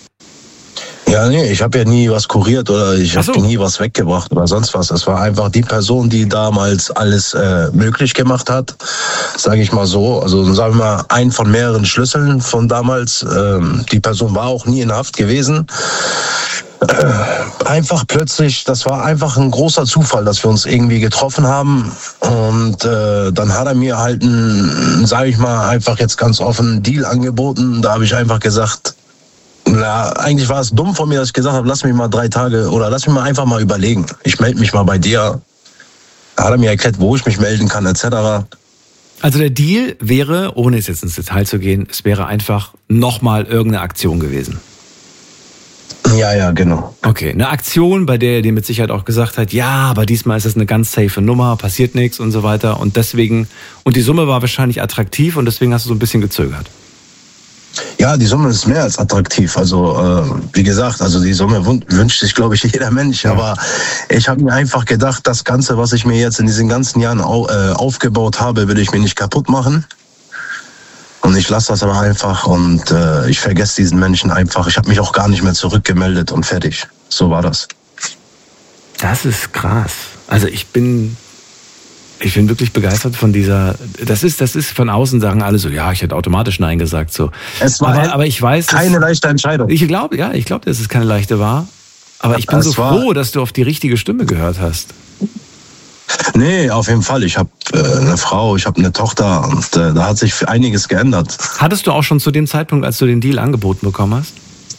Ja, nee, ich habe ja nie was kuriert oder ich Ach so. habe nie was weggebracht oder sonst was. Es war einfach die Person, die damals alles äh, möglich gemacht hat, sage ich mal so. Also sagen wir mal, ein von mehreren Schlüsseln von damals. Ähm, die Person war auch nie in Haft gewesen. Äh, einfach plötzlich, das war einfach ein großer Zufall, dass wir uns irgendwie getroffen haben. Und äh, dann hat er mir halt einen, sage ich mal, einfach jetzt ganz offen einen Deal angeboten. Da habe ich einfach gesagt, na, eigentlich war es dumm von mir, dass ich gesagt habe, lass mich mal drei Tage oder lass mich mal einfach mal überlegen. Ich melde mich mal bei dir. Da hat er mir erklärt, wo ich mich melden kann, et cetera. Also der Deal wäre, ohne jetzt ins Detail zu gehen, es wäre einfach nochmal irgendeine Aktion gewesen. Ja, ja, genau. Okay, eine Aktion, bei der er dir mit Sicherheit auch gesagt hat, ja, aber diesmal ist es eine ganz safe Nummer, passiert nichts und so weiter. Und deswegen, und die Summe war wahrscheinlich attraktiv und deswegen hast du so ein bisschen gezögert. Ja, die Summe ist mehr als attraktiv. Also äh, wie gesagt, also die Summe wün- wünscht sich, glaube ich, jeder Mensch. Aber ich habe mir einfach gedacht, das Ganze, was ich mir jetzt in diesen ganzen Jahren au- äh, aufgebaut habe, will ich mir nicht kaputt machen. Und ich lasse das aber einfach und äh, ich vergesse diesen Menschen einfach. Ich habe mich auch gar nicht mehr zurückgemeldet und fertig. So war das. Das ist krass. Also ich bin, ich bin wirklich begeistert von dieser, das ist, das ist von außen sagen alle so, ja, ich hätte automatisch Nein gesagt, so. Es war aber, aber ich weiß, keine dass, leichte Entscheidung. ich glaube, ja, ich glaube, dass es keine leichte war. Aber ich bin Es so war- froh, dass du auf die richtige Stimme gehört hast. Nee, auf jeden Fall. Ich habe äh, eine Frau, ich habe eine Tochter und äh, da hat sich einiges geändert. Hattest du auch schon zu dem Zeitpunkt, als du den Deal angeboten bekommen hast?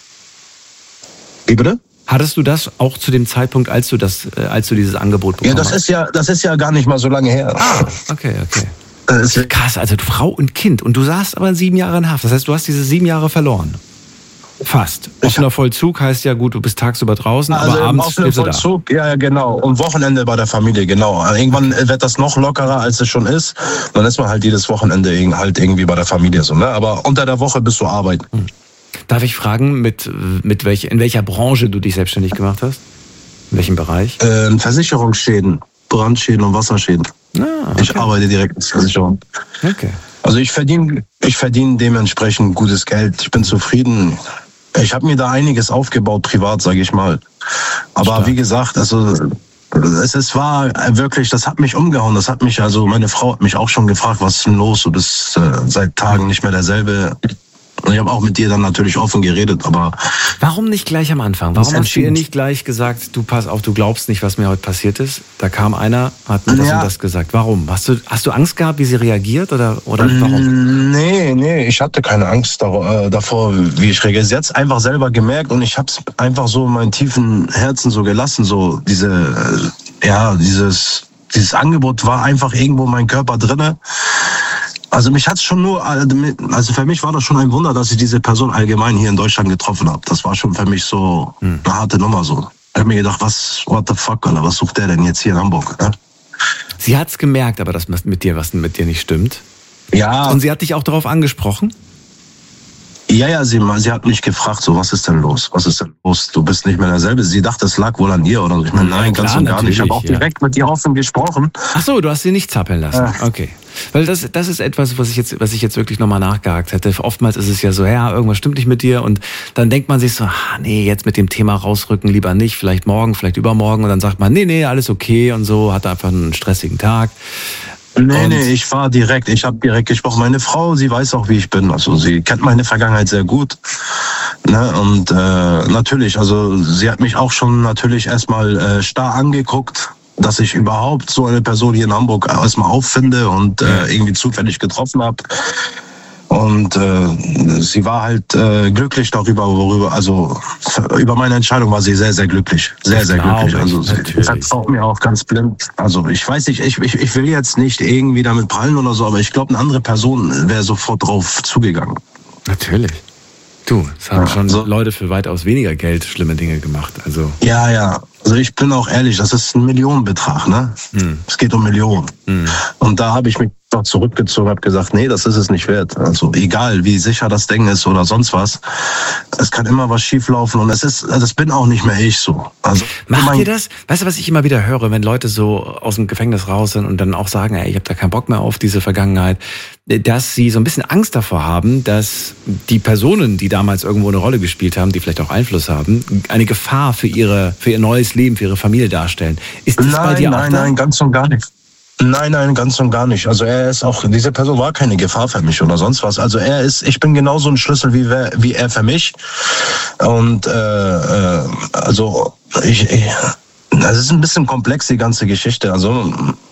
Wie bitte? Hattest du das auch zu dem Zeitpunkt, als du das, äh, als du dieses Angebot Ja, bekommen das hast? ist ja, das ist ja gar nicht mal so lange her. Ah, okay, okay. Das ist, Krass, also Frau und Kind. Und du saßt aber sieben Jahre in Haft. Das heißt, du hast diese sieben Jahre verloren. Fast. Offener Vollzug heißt ja gut, du bist tagsüber draußen, also aber abends auf dem schläfst du da. Vollzug, ja, ja, genau. Und Wochenende bei der Familie, genau. Irgendwann wird das noch lockerer, als es schon ist. Dann ist man halt jedes Wochenende irg- halt irgendwie bei der Familie so, ne? Aber unter der Woche bist du arbeiten. Darf ich fragen, mit, mit welch, in welcher Branche du dich selbstständig gemacht hast? In welchem Bereich? Äh, Versicherungsschäden, Brandschäden und Wasserschäden. Ah, okay. Ich arbeite direkt mit Versicherung. Okay. Also ich verdiene ich verdiene dementsprechend gutes Geld. Ich bin zufrieden. Ich habe mir da einiges aufgebaut, privat, sage ich mal. Aber Stark. wie gesagt, also es, es war wirklich, das hat mich umgehauen. Das hat mich, also meine Frau hat mich auch schon gefragt, was ist denn los? Du bist äh, seit Tagen nicht mehr derselbe. Und ich habe auch mit dir dann natürlich offen geredet, aber Warum nicht gleich am Anfang? Das Warum hast du ihr entschieden. nicht gleich gesagt, du pass auf, du glaubst nicht, was mir heute passiert ist? Da kam einer, hat mir das Ja. und das gesagt. Warum? Hast du, hast du Angst gehabt, wie sie reagiert oder, oder warum? Mm, Nee, nee, ich hatte keine Angst da- äh, davor, wie ich reagiere. Sie hat es einfach selber gemerkt und ich habe es einfach so in meinem tiefen Herzen so gelassen. So diese, äh, ja, dieses, dieses Angebot war einfach irgendwo in meinem Körper drinne. Also mich hat's schon nur, also für mich war das schon ein Wunder, dass ich diese Person allgemein hier in Deutschland getroffen habe. Das war schon für mich so Hm. eine harte Nummer so. Ich habe mir gedacht, was, what the fuck, Alter, was sucht der denn jetzt hier in Hamburg? Ne? Sie hat's gemerkt, aber dass mit dir was mit dir nicht stimmt. Ja, Und sie hat dich auch darauf angesprochen? Ja, ja, sie, sie hat mich gefragt, so, was ist denn los? Was ist denn los? Du bist nicht mehr derselbe. Sie dachte, es lag wohl an ihr oder so. Ich meine, Ja, nein, klar, ganz und gar nicht. Ich habe auch natürlich, ja. direkt mit ihr offen gesprochen. Ach so, du hast sie nicht zappeln lassen. Ja. Okay. Weil das, das ist etwas, was ich jetzt, was ich jetzt wirklich nochmal nachgehakt hätte. Oftmals ist es ja so, ja, irgendwas stimmt nicht mit dir und dann denkt man sich so, ah, nee, jetzt mit dem Thema rausrücken lieber nicht, vielleicht morgen, vielleicht übermorgen und dann sagt man, nee, nee, alles okay und so, hat einfach einen stressigen Tag. Nee, Und- nee, ich war direkt. Ich habe direkt gesprochen. Meine Frau, sie weiß auch, wie ich bin. Also sie kennt meine Vergangenheit sehr gut. Ne? Und äh, natürlich, also sie hat mich auch schon natürlich erstmal äh, starr angeguckt. dass ich überhaupt so eine Person hier in Hamburg erstmal auffinde und äh, irgendwie zufällig getroffen habe. Und äh, sie war halt äh, glücklich darüber, worüber, also über meine Entscheidung war sie sehr, sehr glücklich. Sehr, sehr glücklich. Also sie vertraut mir auch ganz blind. Also ich weiß nicht, ich, ich, ich will jetzt nicht irgendwie damit prallen oder so, aber ich glaube, eine andere Person wäre sofort drauf zugegangen. Natürlich. Du, es haben Ja, schon so. Leute für weitaus weniger Geld schlimme Dinge gemacht. Also Ja, ja. Also ich bin auch ehrlich, das ist ein Millionenbetrag, ne? Hm. Es geht um Millionen. Hm. Und da habe ich mich doch zurückgezogen, habe gesagt, nee, das ist es nicht wert. Also egal, wie sicher das Ding ist oder sonst was, es kann immer was schieflaufen und es ist, das bin auch nicht mehr ich so. Also Macht mein- ihr das? Weißt du, was ich immer wieder höre, wenn Leute so aus dem Gefängnis raus sind und dann auch sagen, ey, ich habe da keinen Bock mehr auf diese Vergangenheit, dass sie so ein bisschen Angst davor haben, dass die Personen, die damals irgendwo eine Rolle gespielt haben, die vielleicht auch Einfluss haben, eine Gefahr für ihre, für ihr neues Leben, für ihre Familie darstellen. Ist das bei Nein, dir auch nein, da? nein, ganz und gar nicht. Nein, nein, ganz und gar nicht. Also er ist auch, diese Person war keine Gefahr für mich oder sonst was. Also er ist, ich bin genauso ein Schlüssel wie, wer, wie er für mich. Und äh, äh, also ich, ich, das ist ein bisschen komplex, die ganze Geschichte. Also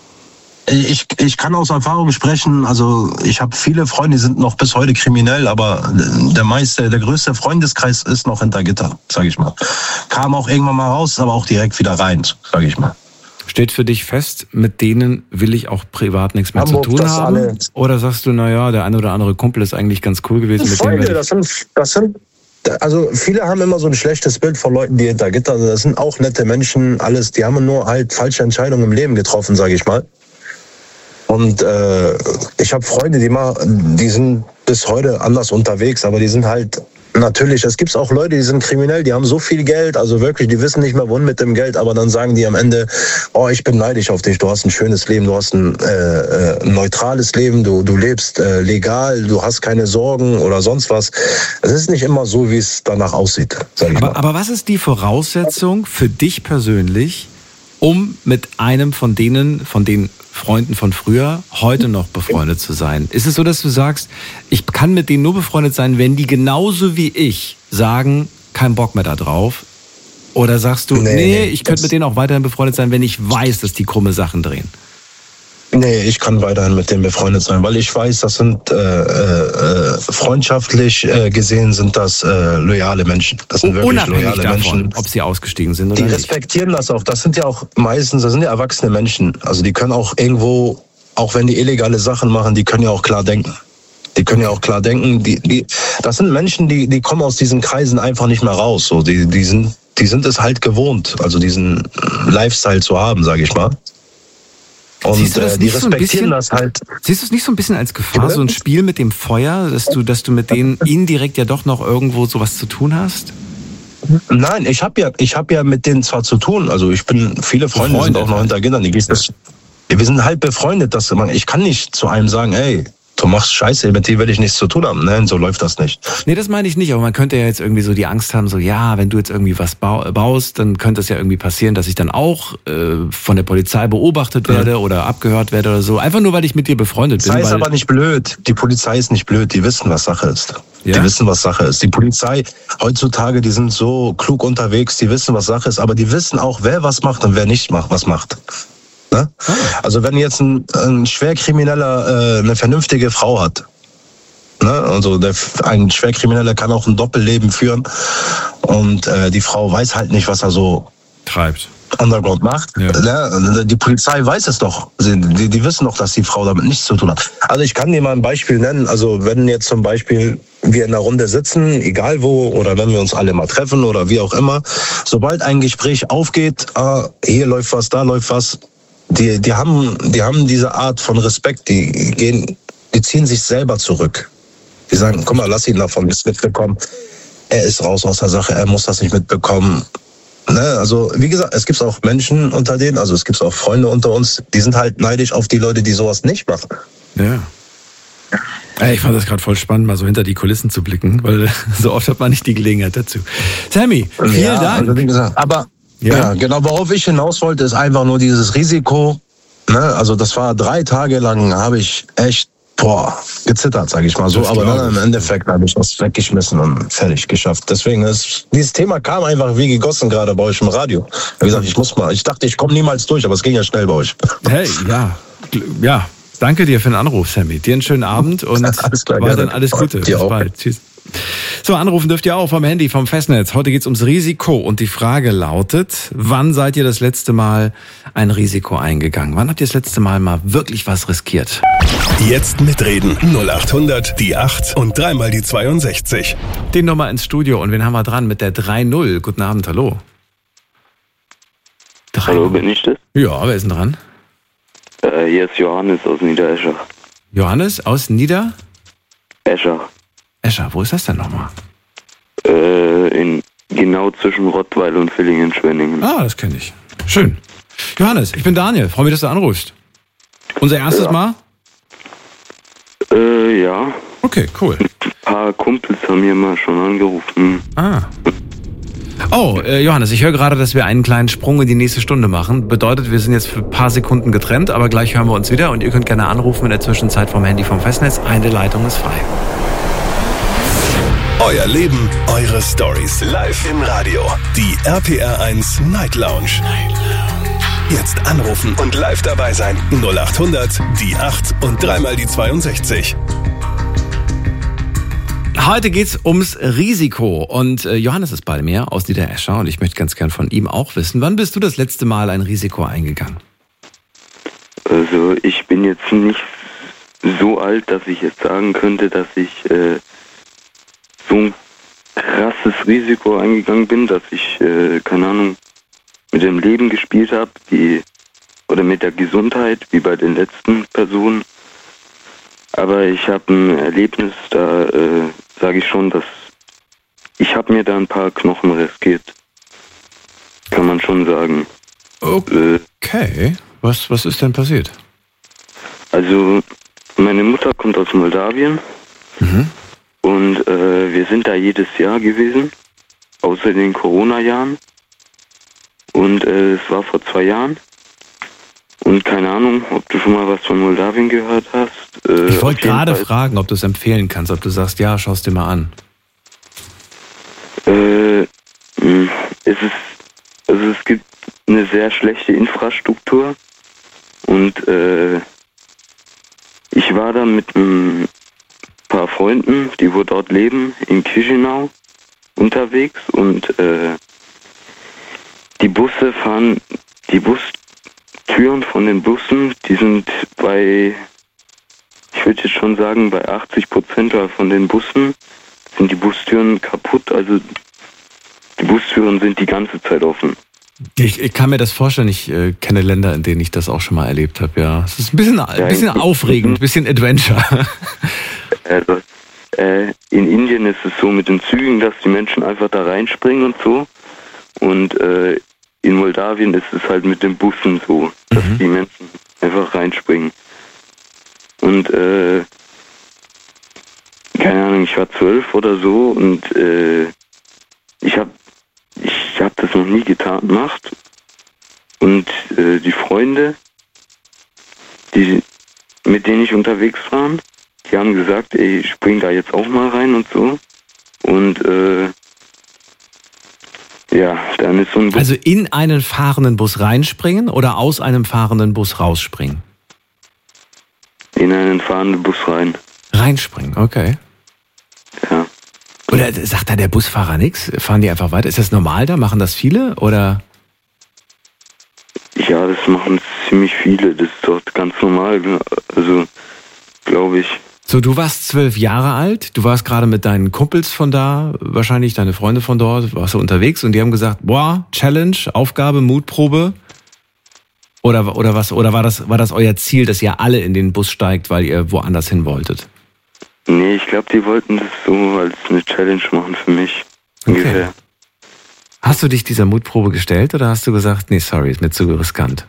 ich, ich kann aus Erfahrung sprechen, also ich habe viele Freunde, die sind noch bis heute kriminell, aber der meiste, der größte Freundeskreis ist noch hinter Gitter, sage ich mal. Kam auch irgendwann mal raus, aber auch direkt wieder rein, sage ich mal. Steht für dich fest, mit denen will ich auch privat nichts mehr Hamburg, zu tun das haben? alle- Oder sagst du, naja, der eine oder andere Kumpel ist eigentlich ganz cool gewesen, mit dem Freunde, werde ich... das sind, das sind, also viele haben immer so ein schlechtes Bild von Leuten, die hinter Gitter sind. Das sind auch nette Menschen, alles, die haben nur halt falsche Entscheidungen im Leben getroffen, sage ich mal. Und äh, ich habe Freunde, die mal, die sind bis heute anders unterwegs, aber die sind halt natürlich, es gibt auch Leute, die sind kriminell, die haben so viel Geld, also wirklich, die wissen nicht mehr wohin mit dem Geld, aber dann sagen die am Ende, oh, ich bin neidisch auf dich, du hast ein schönes Leben, du hast ein, äh, äh, ein neutrales Leben, du, du lebst äh, legal, du hast keine Sorgen oder sonst was. Es ist nicht immer so, wie es danach aussieht, sag ich Aber, mal. aber was ist die Voraussetzung für dich persönlich, um mit einem von denen, von den Freunden von früher, heute noch befreundet zu sein? Ist es so, dass du sagst, ich kann mit denen nur befreundet sein, wenn die genauso wie ich sagen, kein Bock mehr da drauf? Oder sagst du, nee, Nee, nee ich könnte das- mit denen auch weiterhin befreundet sein, wenn ich weiß, dass die krumme Sachen drehen? Nee, ich kann weiterhin mit denen befreundet sein, weil ich weiß, das sind äh, äh, freundschaftlich äh, gesehen sind das äh, loyale Menschen. Das sind wirklich Unabhängig loyale davon, Menschen. ob sie ausgestiegen sind oder Die nicht. respektieren das auch. Das sind ja auch meistens, das sind ja erwachsene Menschen. Also die können auch irgendwo, auch wenn die illegale Sachen machen, die können ja auch klar denken. Die können ja auch klar denken. Die, die, das sind Menschen, die, die kommen aus diesen Kreisen einfach nicht mehr raus. So, die, die sind, die sind es halt gewohnt, also diesen Lifestyle zu haben, sage ich mal. Und Siehst du das äh, die nicht so ein respektieren bisschen- das halt. Siehst du es nicht so ein bisschen als Gefahr, Bitte? so ein Spiel mit dem Feuer, dass du, dass du mit denen indirekt ja doch noch irgendwo sowas zu tun hast? Nein, ich habe ja, ich habe ja mit denen zwar zu tun. Also ich bin, viele Freunde Befreundet sind auch noch halt. hinter Gittern. Die gehst das, wir sind halt befreundet. Dass man, ich kann nicht zu einem sagen, ey, du machst Scheiße, mit dir will ich nichts zu tun haben. Nein, so läuft das nicht. Nee, das meine ich nicht, aber man könnte ja jetzt irgendwie so die Angst haben, so ja, wenn du jetzt irgendwie was bau- baust, dann könnte es ja irgendwie passieren, dass ich dann auch äh, von der Polizei beobachtet werde oder abgehört werde oder so. Einfach nur, weil ich mit dir befreundet bin. Polizei ist weil, aber nicht blöd. Die Polizei ist nicht blöd. Die wissen, was Sache ist. Ja? Die wissen, was Sache ist. Die Polizei heutzutage, die sind so klug unterwegs, die wissen, was Sache ist, aber die wissen auch, wer was macht und wer nicht macht, was macht. Ne? Also wenn jetzt ein, ein Schwerkrimineller äh, eine vernünftige Frau hat, ne? Also der, ein Schwerkrimineller kann auch ein Doppelleben führen und äh, die Frau weiß halt nicht, was er so treibt. Underground macht. Ja. Ne? Die Polizei weiß es doch. Die, die wissen doch, dass die Frau damit nichts zu tun hat. Also ich kann dir mal ein Beispiel nennen. Also wenn jetzt zum Beispiel wir in einer Runde sitzen, egal wo, oder wenn wir uns alle mal treffen oder wie auch immer, sobald ein Gespräch aufgeht, ah, hier läuft was, da läuft was, die, die, haben, die haben diese Art von Respekt, die gehen, die ziehen sich selber zurück. Die sagen, guck mal, lass ihn davon nichts mitbekommen. Er ist raus aus der Sache, er muss das nicht mitbekommen. Ne, also wie gesagt, es gibt auch Menschen unter denen, also es gibt auch Freunde unter uns, die sind halt neidisch auf die Leute, die sowas nicht machen. Ja. Ey, ich fand das gerade voll spannend, mal so hinter die Kulissen zu blicken, weil so oft hat man nicht die Gelegenheit dazu. Sammy, vielen ja, Dank. Also wie gesagt, aber Ja. ja. genau, worauf ich hinaus wollte, ist einfach nur dieses Risiko. Ne, also das war drei Tage lang, habe ich echt boah, gezittert, sage ich mal so. Aber dann im Endeffekt habe ich das weggeschmissen und fertig geschafft. Deswegen ist dieses Thema kam einfach wie gegossen gerade bei euch im Radio. Ich habe gesagt, ich muss mal. Ich dachte, ich komme niemals durch, aber es ging ja schnell bei euch. Hey, ja, ja. Danke dir für den Anruf, Sammy. Dir einen schönen Abend und alles klar, weiterhin alles Gute. Dir Bis auch. bald. Tschüss. So, anrufen dürft ihr auch vom Handy, vom Festnetz. Heute geht's ums Risiko und die Frage lautet, wann seid ihr das letzte Mal ein Risiko eingegangen? Wann habt ihr das letzte Mal mal wirklich was riskiert? Jetzt mitreden. null acht hundert, die acht und dreimal die zweiundsechzig. Die Nummer ins Studio und wen haben wir dran mit der drei null? Guten Abend, hallo. drei null. Hallo, bin ich das? Ja, wer ist denn dran? Äh, hier ist Johannes aus Niederescher. Johannes aus Nieder? Escher. Escher, wo ist das denn nochmal? Äh, in, genau zwischen Rottweil und Villingen-Schwenningen. Ah, das kenne ich. Schön. Johannes, ich bin Daniel. Freue mich, dass du anrufst. Unser erstes Ja. Mal? Äh, ja. Okay, cool. Ein paar Kumpels haben mir mal schon angerufen. Ah. Oh, äh, Johannes, ich höre gerade, dass wir einen kleinen Sprung in die nächste Stunde machen. Bedeutet, wir sind jetzt für ein paar Sekunden getrennt, aber gleich hören wir uns wieder und ihr könnt gerne anrufen in der Zwischenzeit vom Handy vom Festnetz. Eine Leitung ist frei. Euer Leben, eure Stories. Live im Radio. Die R P R eins Night Lounge. Jetzt anrufen und live dabei sein. null acht hundert, die acht und dreimal die zweiundsechzig. Heute geht's ums Risiko und äh, Johannes ist bei mir aus Niederescher und ich möchte ganz gern von ihm auch wissen, wann bist du das letzte Mal ein Risiko eingegangen? Also, ich bin jetzt nicht so alt, dass ich jetzt sagen könnte, dass ich äh, so ein krasses Risiko eingegangen bin, dass ich, äh, keine Ahnung, mit dem Leben gespielt habe, die oder mit der Gesundheit, wie bei den letzten Personen. Aber ich habe ein Erlebnis, da äh, sage ich schon, dass ich habe mir da ein paar Knochen riskiert. Kann man schon sagen. Okay, was, was ist denn passiert? Also, meine Mutter kommt aus Moldawien. Mhm. Und äh, wir sind da jedes Jahr gewesen, außer den Corona-Jahren. Und äh, es war vor zwei Jahren. Und keine Ahnung, ob du schon mal was von Moldawien gehört hast. Äh, Ich wollte gerade Fall. fragen, ob du es empfehlen kannst, ob du sagst, ja, schau es dir mal an. Äh, mh, es ist, also es gibt eine sehr schlechte Infrastruktur. Und äh, ich war da mit ein paar Freunden, die wo dort leben, in Chișinău unterwegs. Und äh, die Busse fahren, die Bustüren von den Bussen, die sind bei, ich würde jetzt schon sagen, bei achtzig Prozent von den Bussen sind die Bustüren kaputt. Also die Bustüren sind die ganze Zeit offen. Ich, ich kann mir das vorstellen, ich äh, kenne Länder, in denen ich das auch schon mal erlebt habe, ja. Es ist ein bisschen, ein bisschen aufregend, ein bisschen Adventure. Also, äh, in Indien ist es so mit den Zügen, dass die Menschen einfach da reinspringen und so. Und äh, in Moldawien ist es halt mit den Bussen so, dass mhm. die Menschen einfach reinspringen. Und äh, keine Ahnung, ich war zwölf oder so und äh, ich habe ich hab das noch nie getan gemacht. Und äh, die Freunde, die mit denen ich unterwegs war, die haben gesagt, ey, ich spring da jetzt auch mal rein und so. Und äh, ja, dann ist so ein Bus. Also in einen fahrenden Bus reinspringen oder aus einem fahrenden Bus rausspringen? In einen fahrenden Bus rein. Reinspringen, okay. Ja. Oder sagt da der Busfahrer nichts? Fahren die einfach weiter? Ist das normal da? Machen das viele? Oder? Ja, das machen ziemlich viele. Das ist dort ganz normal. Also, glaube ich. So, du warst zwölf Jahre alt, du warst gerade mit deinen Kumpels von da, wahrscheinlich deine Freunde von dort, warst du unterwegs und die haben gesagt, boah, Challenge, Aufgabe, Mutprobe. Oder, oder was, oder war das, war das euer Ziel, dass ihr alle in den Bus steigt, weil ihr woanders hin wolltet? Nee, ich glaube, die wollten das so als eine Challenge machen für mich. Ungefähr. Okay. Hast du dich dieser Mutprobe gestellt oder hast du gesagt, nee, sorry, ist mir zu riskant?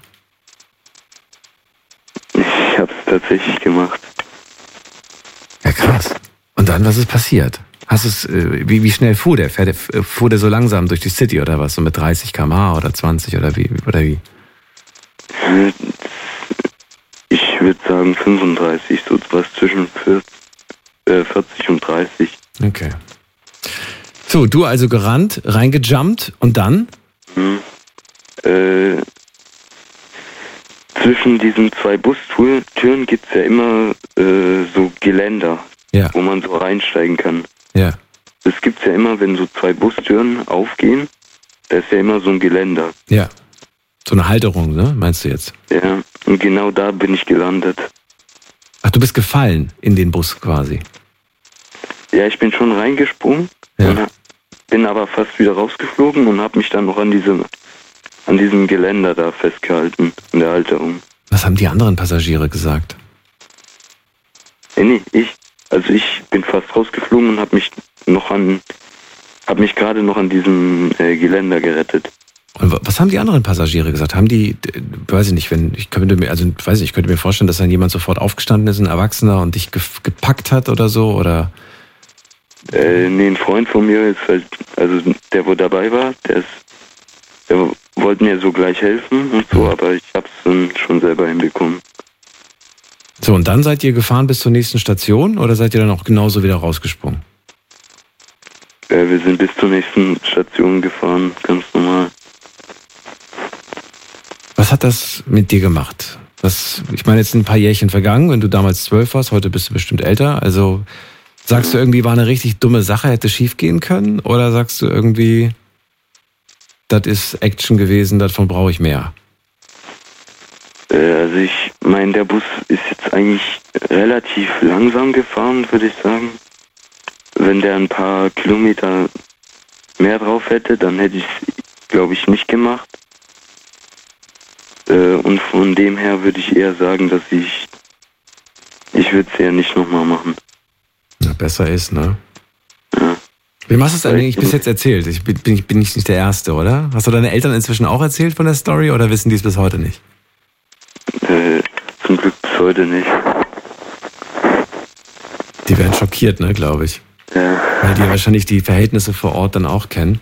Ich habe es tatsächlich gemacht. Ja, krass. Und dann, was ist passiert? Hast es, äh, wie, wie schnell fuhr der? Fuhr der? Fuhr der so langsam durch die City oder was? So mit dreißig Kilometer pro Stunde oder zwanzig oder wie? Oder wie? Ich ich würde sagen fünfunddreißig, so was zwischen vierzig und dreißig. Okay. So, du also gerannt, reingejumpt und dann? Hm. Äh, zwischen diesen zwei Bustüren gibt es ja immer äh, so Geländer, ja. wo man so reinsteigen kann. Ja. Das gibt es ja immer, wenn so zwei Bustüren aufgehen, da ist ja immer so ein Geländer. Ja. So eine Halterung, ne? Meinst du jetzt? Ja, und genau da bin ich gelandet. Ach, du bist gefallen in den Bus quasi? Ja, ich bin schon reingesprungen, ja. und bin aber fast wieder rausgeflogen und habe mich dann noch an diesem, an diesem Geländer da festgehalten, in der Halterung. Was haben die anderen Passagiere gesagt? Nee, nee, ich. Also ich bin fast rausgeflogen und habe mich noch an, habe mich gerade noch an diesem äh, Geländer gerettet. Und was haben die anderen Passagiere gesagt? Haben die, weiß ich nicht, wenn ich könnte mir, also weiß ich, ich könnte mir vorstellen, dass dann jemand sofort aufgestanden ist, ein Erwachsener, und dich gepackt hat oder so, oder? Äh, nee, ein Freund von mir ist halt, also der, wo dabei war, der ist, der wollte mir so gleich helfen und so, aber ich hab's dann schon selber hinbekommen. So, und dann seid ihr gefahren bis zur nächsten Station oder seid ihr dann auch genauso wieder rausgesprungen? Äh, wir sind bis zur nächsten Station gefahren, ganz normal. Was hat das mit dir gemacht? Das, ich meine, jetzt sind ein paar Jährchen vergangen, wenn du damals zwölf warst, heute bist du bestimmt älter. Also sagst du irgendwie, war eine richtig dumme Sache, hätte schief gehen können? Oder sagst du irgendwie, das ist Action gewesen, davon brauche ich mehr? Äh, also ich meine, der Bus ist jetzt eigentlich relativ langsam gefahren, würde ich sagen. Wenn der ein paar Kilometer mehr drauf hätte, dann hätte ich es, glaube ich, nicht gemacht. Und von dem her würde ich eher sagen, dass ich, ich würde es ja nicht nochmal machen. Ja, besser ist, ne? Ja. Wem hast du es eigentlich bis jetzt erzählt? Ich bin, bin, bin ich nicht der Erste, oder? Hast du deine Eltern inzwischen auch erzählt von der Story oder wissen die es bis heute nicht? Äh, zum Glück bis heute nicht. Die werden schockiert, ne, glaube ich. Ja. Weil die wahrscheinlich die Verhältnisse vor Ort dann auch kennen.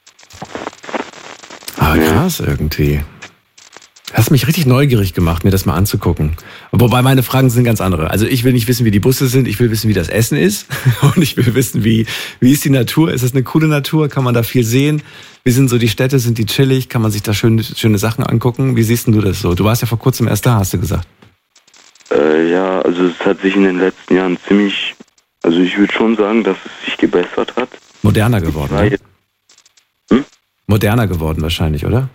Aber krass irgendwie. Hast mich richtig neugierig gemacht, mir das mal anzugucken. Wobei meine Fragen sind ganz andere. Also ich will nicht wissen, wie die Busse sind, ich will wissen, wie das Essen ist. Und ich will wissen, wie, wie ist die Natur? Ist es eine coole Natur? Kann man da viel sehen? Wie sind so die Städte? Sind die chillig? Kann man sich da schöne, schöne Sachen angucken? Wie siehst denn du das so? Du warst ja vor kurzem erst da, hast du gesagt. Äh, ja, also es hat sich in den letzten Jahren ziemlich, also ich würde schon sagen, dass es sich gebessert hat. Moderner geworden, ne? Jetzt, hm? Moderner geworden wahrscheinlich, oder?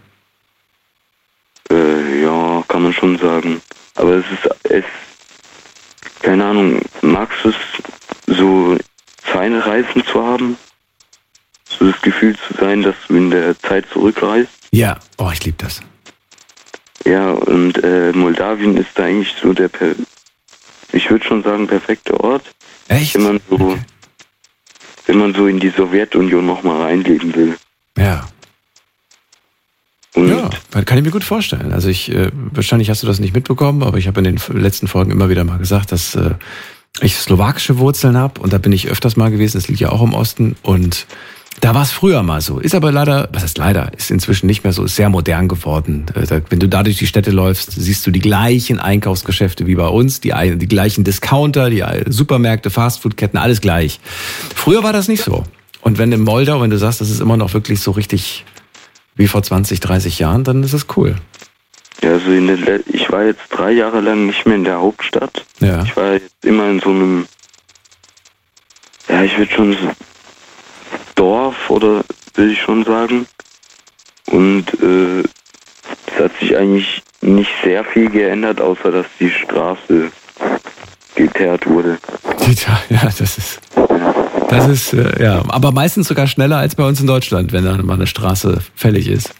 Äh, ja, kann man schon sagen. Aber es ist, es, keine Ahnung, magst du es, so Zeitreisen zu haben? So das Gefühl zu sein, dass du in der Zeit zurückreist? Ja, oh, ich liebe das. Ja, und äh, Moldawien ist da eigentlich so der, per ich würde schon sagen, perfekte Ort. Echt? Wenn man so, okay. wenn man so in die Sowjetunion nochmal reinleben will. Ja. Und ja, kann ich mir gut vorstellen. Also ich, äh, wahrscheinlich hast du das nicht mitbekommen, aber ich habe in den letzten Folgen immer wieder mal gesagt, dass äh, ich slowakische Wurzeln habe und da bin ich öfters mal gewesen, das liegt ja auch im Osten und da war es früher mal so. Ist aber leider, was heißt leider, ist inzwischen nicht mehr so, ist sehr modern geworden. Äh, wenn du da durch die Städte läufst, siehst du die gleichen Einkaufsgeschäfte wie bei uns, die, die gleichen Discounter, die Supermärkte, Fastfoodketten, alles gleich. Früher war das nicht so. Und wenn in Moldau, wenn du sagst, das ist immer noch wirklich so richtig wie vor zwanzig, dreißig Jahren, dann ist es cool. Ja, also in den Le- ich war jetzt drei Jahre lang nicht mehr in der Hauptstadt. Ja. Ich war jetzt immer in so einem, ja, ich würde schon so Dorf oder will ich schon sagen. Und äh, es hat sich eigentlich nicht sehr viel geändert, außer dass die Straße geteert wurde. Ja, das ist, das ist, äh, ja, aber meistens sogar schneller als bei uns in Deutschland, wenn dann mal eine Straße fällig ist.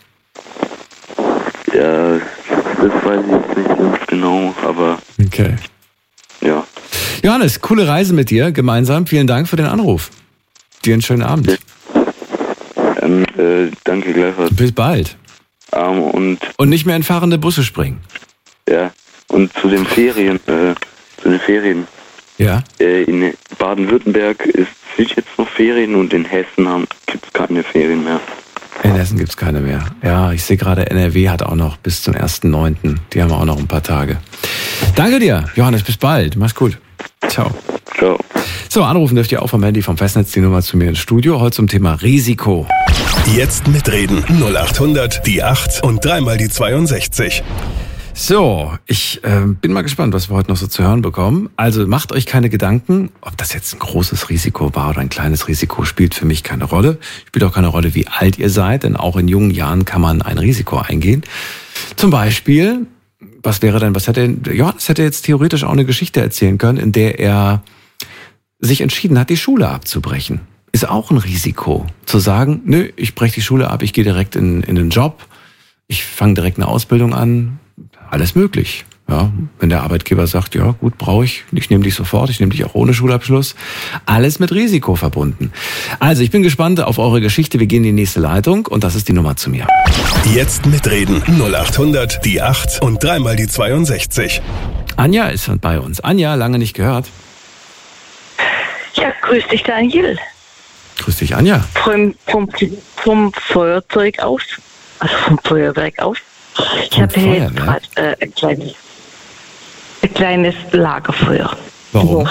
Ja, das weiß ich jetzt nicht ganz genau, aber okay. Ja. Johannes, coole Reise mit dir gemeinsam. Vielen Dank für den Anruf. Dir einen schönen Abend. Ja. Ähm, äh, danke gleichfalls. Bis bald. Ähm, und, und nicht mehr in fahrende Busse springen. Ja, und zu den Ferien, äh, zu den Ferien. Ja. Äh, in Baden-Württemberg ist sind jetzt noch Ferien und in Hessen gibt es keine Ferien mehr. In Hessen gibt es keine mehr. Ja, ich sehe gerade, N R W hat auch noch bis zum ersten neunten Die haben auch noch ein paar Tage. Danke dir, Johannes, bis bald. Mach's gut. Ciao. Ciao. So, anrufen dürft ihr auch vom Handy, vom Festnetz, die Nummer zu mir ins Studio. Heute zum Thema Risiko. Jetzt mitreden. null acht hundert, die acht und dreimal die zweiundsechzig. So, ich äh, bin mal gespannt, was wir heute noch so zu hören bekommen. Also macht euch keine Gedanken, ob das jetzt ein großes Risiko war oder ein kleines Risiko, spielt für mich keine Rolle. Spielt auch keine Rolle, wie alt ihr seid, denn auch in jungen Jahren kann man ein Risiko eingehen. Zum Beispiel, was wäre denn, was hätte, Johannes hätte jetzt theoretisch auch eine Geschichte erzählen können, in der er sich entschieden hat, die Schule abzubrechen. Ist auch ein Risiko, zu sagen, nö, ich breche die Schule ab, ich gehe direkt in, in den Job, ich fange direkt eine Ausbildung an. Alles möglich. Ja, wenn der Arbeitgeber sagt, ja gut, brauche ich, ich nehme dich sofort, ich nehme dich auch ohne Schulabschluss. Alles mit Risiko verbunden. Also ich bin gespannt auf eure Geschichte. Wir gehen in die nächste Leitung und das ist die Nummer zu mir. Jetzt mitreden. null acht hundert, die acht und dreimal die zweiundsechzig. Anja ist bei uns. Anja, lange nicht gehört. Ja, grüß dich, Daniel. Grüß dich, Anja. Vom, vom, vom Feuerzeug aus, also vom Feuerwerk aus. Ich habe hier jetzt gerade äh, ein, kleines, ein kleines Lagerfeuer. Warum?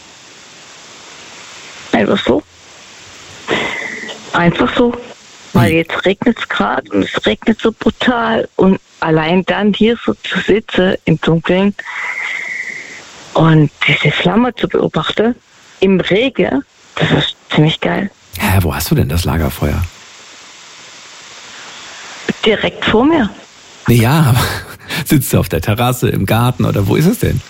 Einfach so. Einfach so. Weil jetzt regnet es gerade und es regnet so brutal. Und allein dann hier so zu sitzen im Dunkeln und diese Flamme zu beobachten im Regen, das ist ziemlich geil. Hä, wo hast du denn das Lagerfeuer? Direkt vor mir. Ja, aber sitzt du auf der Terrasse, im Garten oder wo ist es denn?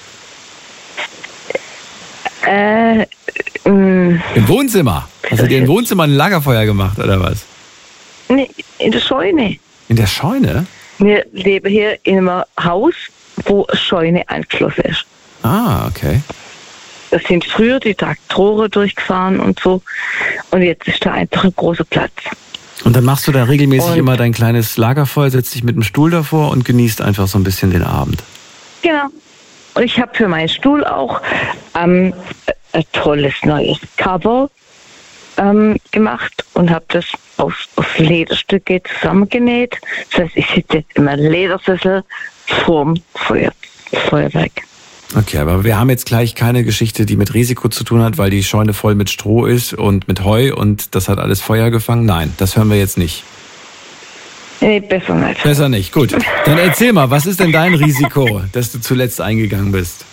Äh, mh, Im Wohnzimmer? Hast du dir im Wohnzimmer ein Lagerfeuer gemacht oder was? Nee, in der Scheune. In der Scheune? Wir leben hier in einem Haus, wo eine Scheune angeschlossen ist. Ah, okay. Da sind früher die Traktoren durchgefahren und so. Und jetzt ist da einfach ein großer Platz. Und dann machst du da regelmäßig und immer dein kleines Lagerfeuer, setzt dich mit dem Stuhl davor und genießt einfach so ein bisschen den Abend. Genau. Und ich habe für meinen Stuhl auch ähm, ein tolles neues Cover ähm, gemacht und habe das aus, aus Lederstücke zusammengenäht. Das heißt, ich sitze jetzt in meinem Ledersessel vorm Feuer, Feuerwerk. Okay, aber wir haben jetzt gleich keine Geschichte, die mit Risiko zu tun hat, weil die Scheune voll mit Stroh ist und mit Heu und das hat alles Feuer gefangen. Nein, das hören wir jetzt nicht. Nee, besser nicht. Besser nicht, gut. Dann erzähl mal, was ist denn dein Risiko, das du zuletzt eingegangen bist?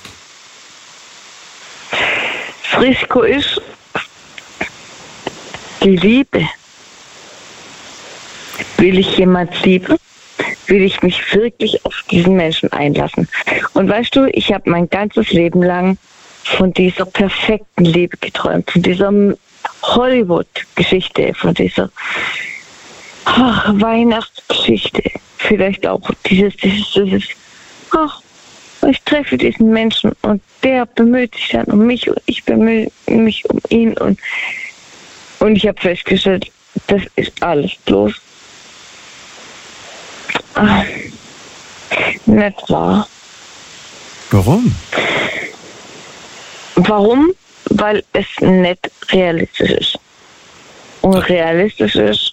Das Risiko ist die Liebe. Will ich jemand lieben? Will ich mich wirklich auf diesen Menschen einlassen? Und weißt du, ich habe mein ganzes Leben lang von dieser perfekten Liebe geträumt, von dieser Hollywood-Geschichte, von dieser ach, Weihnachtsgeschichte. Vielleicht auch dieses, dieses, dieses ach, ich treffe diesen Menschen und der bemüht sich dann um mich und ich bemühe mich um ihn. Und, und ich habe festgestellt, das ist alles bloß ach, nicht wahr. Warum? Warum? Weil es nicht realistisch ist. Und realistisch ist.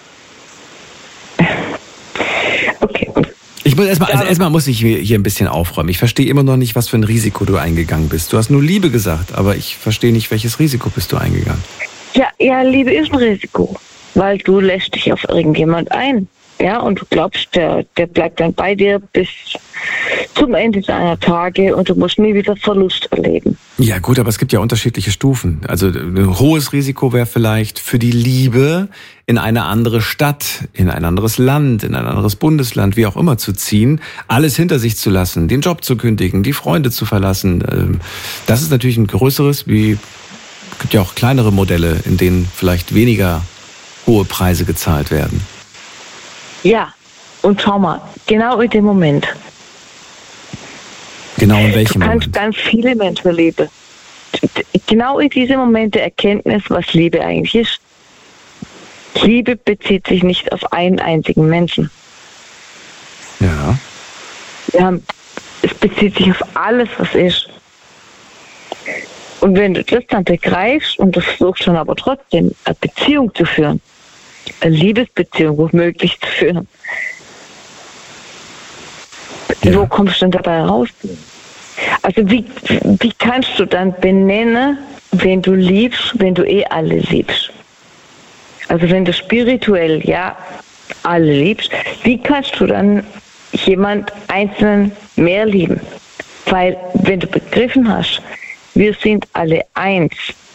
Okay. Ich muss erstmal, also erstmal muss ich hier ein bisschen aufräumen. Ich verstehe immer noch nicht, was für ein Risiko du eingegangen bist. Du hast nur Liebe gesagt, aber ich verstehe nicht, welches Risiko bist du eingegangen. Ja, ja, Liebe ist ein Risiko, weil du lässt dich auf irgendjemand ein. Ja, und du glaubst, der, der bleibt dann bei dir bis zum Ende deiner Tage und du musst nie wieder Verlust erleben. Ja gut, aber es gibt ja unterschiedliche Stufen. Also ein hohes Risiko wäre vielleicht für die Liebe in eine andere Stadt, in ein anderes Land, in ein anderes Bundesland, wie auch immer zu ziehen, alles hinter sich zu lassen, den Job zu kündigen, die Freunde zu verlassen. Das ist natürlich ein größeres, wie es gibt ja auch kleinere Modelle, in denen vielleicht weniger hohe Preise gezahlt werden. Ja, und schau mal, genau in dem Moment. Genau in welchem Du kannst Moment? ganz viele Menschen lieben. Genau in diesem Moment der Erkenntnis, was Liebe eigentlich ist. Liebe bezieht sich nicht auf einen einzigen Menschen. Ja. Ja, es bezieht sich auf alles, was ist. Und wenn du das dann begreifst und du versuchst dann aber trotzdem eine Beziehung zu führen, eine Liebesbeziehung womöglich zu führen. Ja. Wo kommst du denn dabei raus? Also wie, wie kannst du dann benennen, wen du liebst, wenn du eh alle liebst? Also wenn du spirituell, ja, alle liebst, wie kannst du dann jemand einzelnen mehr lieben? Weil wenn du begriffen hast, wir sind alle eins.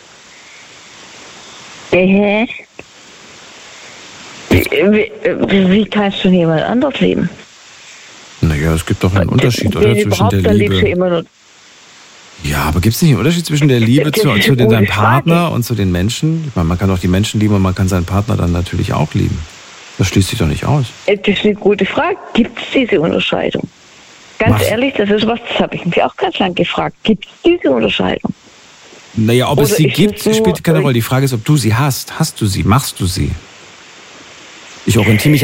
Äh, wie, wie, wie kannst du jemand anders lieben? Naja, es gibt doch einen Unterschied, oder? Den Zwischen der überhaupt, da liebst du Liebe. immer nur. Ja, aber gibt es nicht einen Unterschied zwischen der Liebe Das zu, ist zu eine den, gute seinem Frage. Partner und zu den Menschen? Ich meine, man kann auch die Menschen lieben und man kann seinen Partner dann natürlich auch lieben. Das schließt sich doch nicht aus. Das ist eine gute Frage. Gibt es diese Unterscheidung? Ganz Was? ehrlich, das ist was, das habe ich mich auch ganz lang gefragt. Gibt es diese Unterscheidung? Naja, ob es Oder sie ist gibt, es nur- spielt keine Rolle. Die Frage ist, ob du sie hast. Hast du sie? Machst du sie? Ich orientiere mich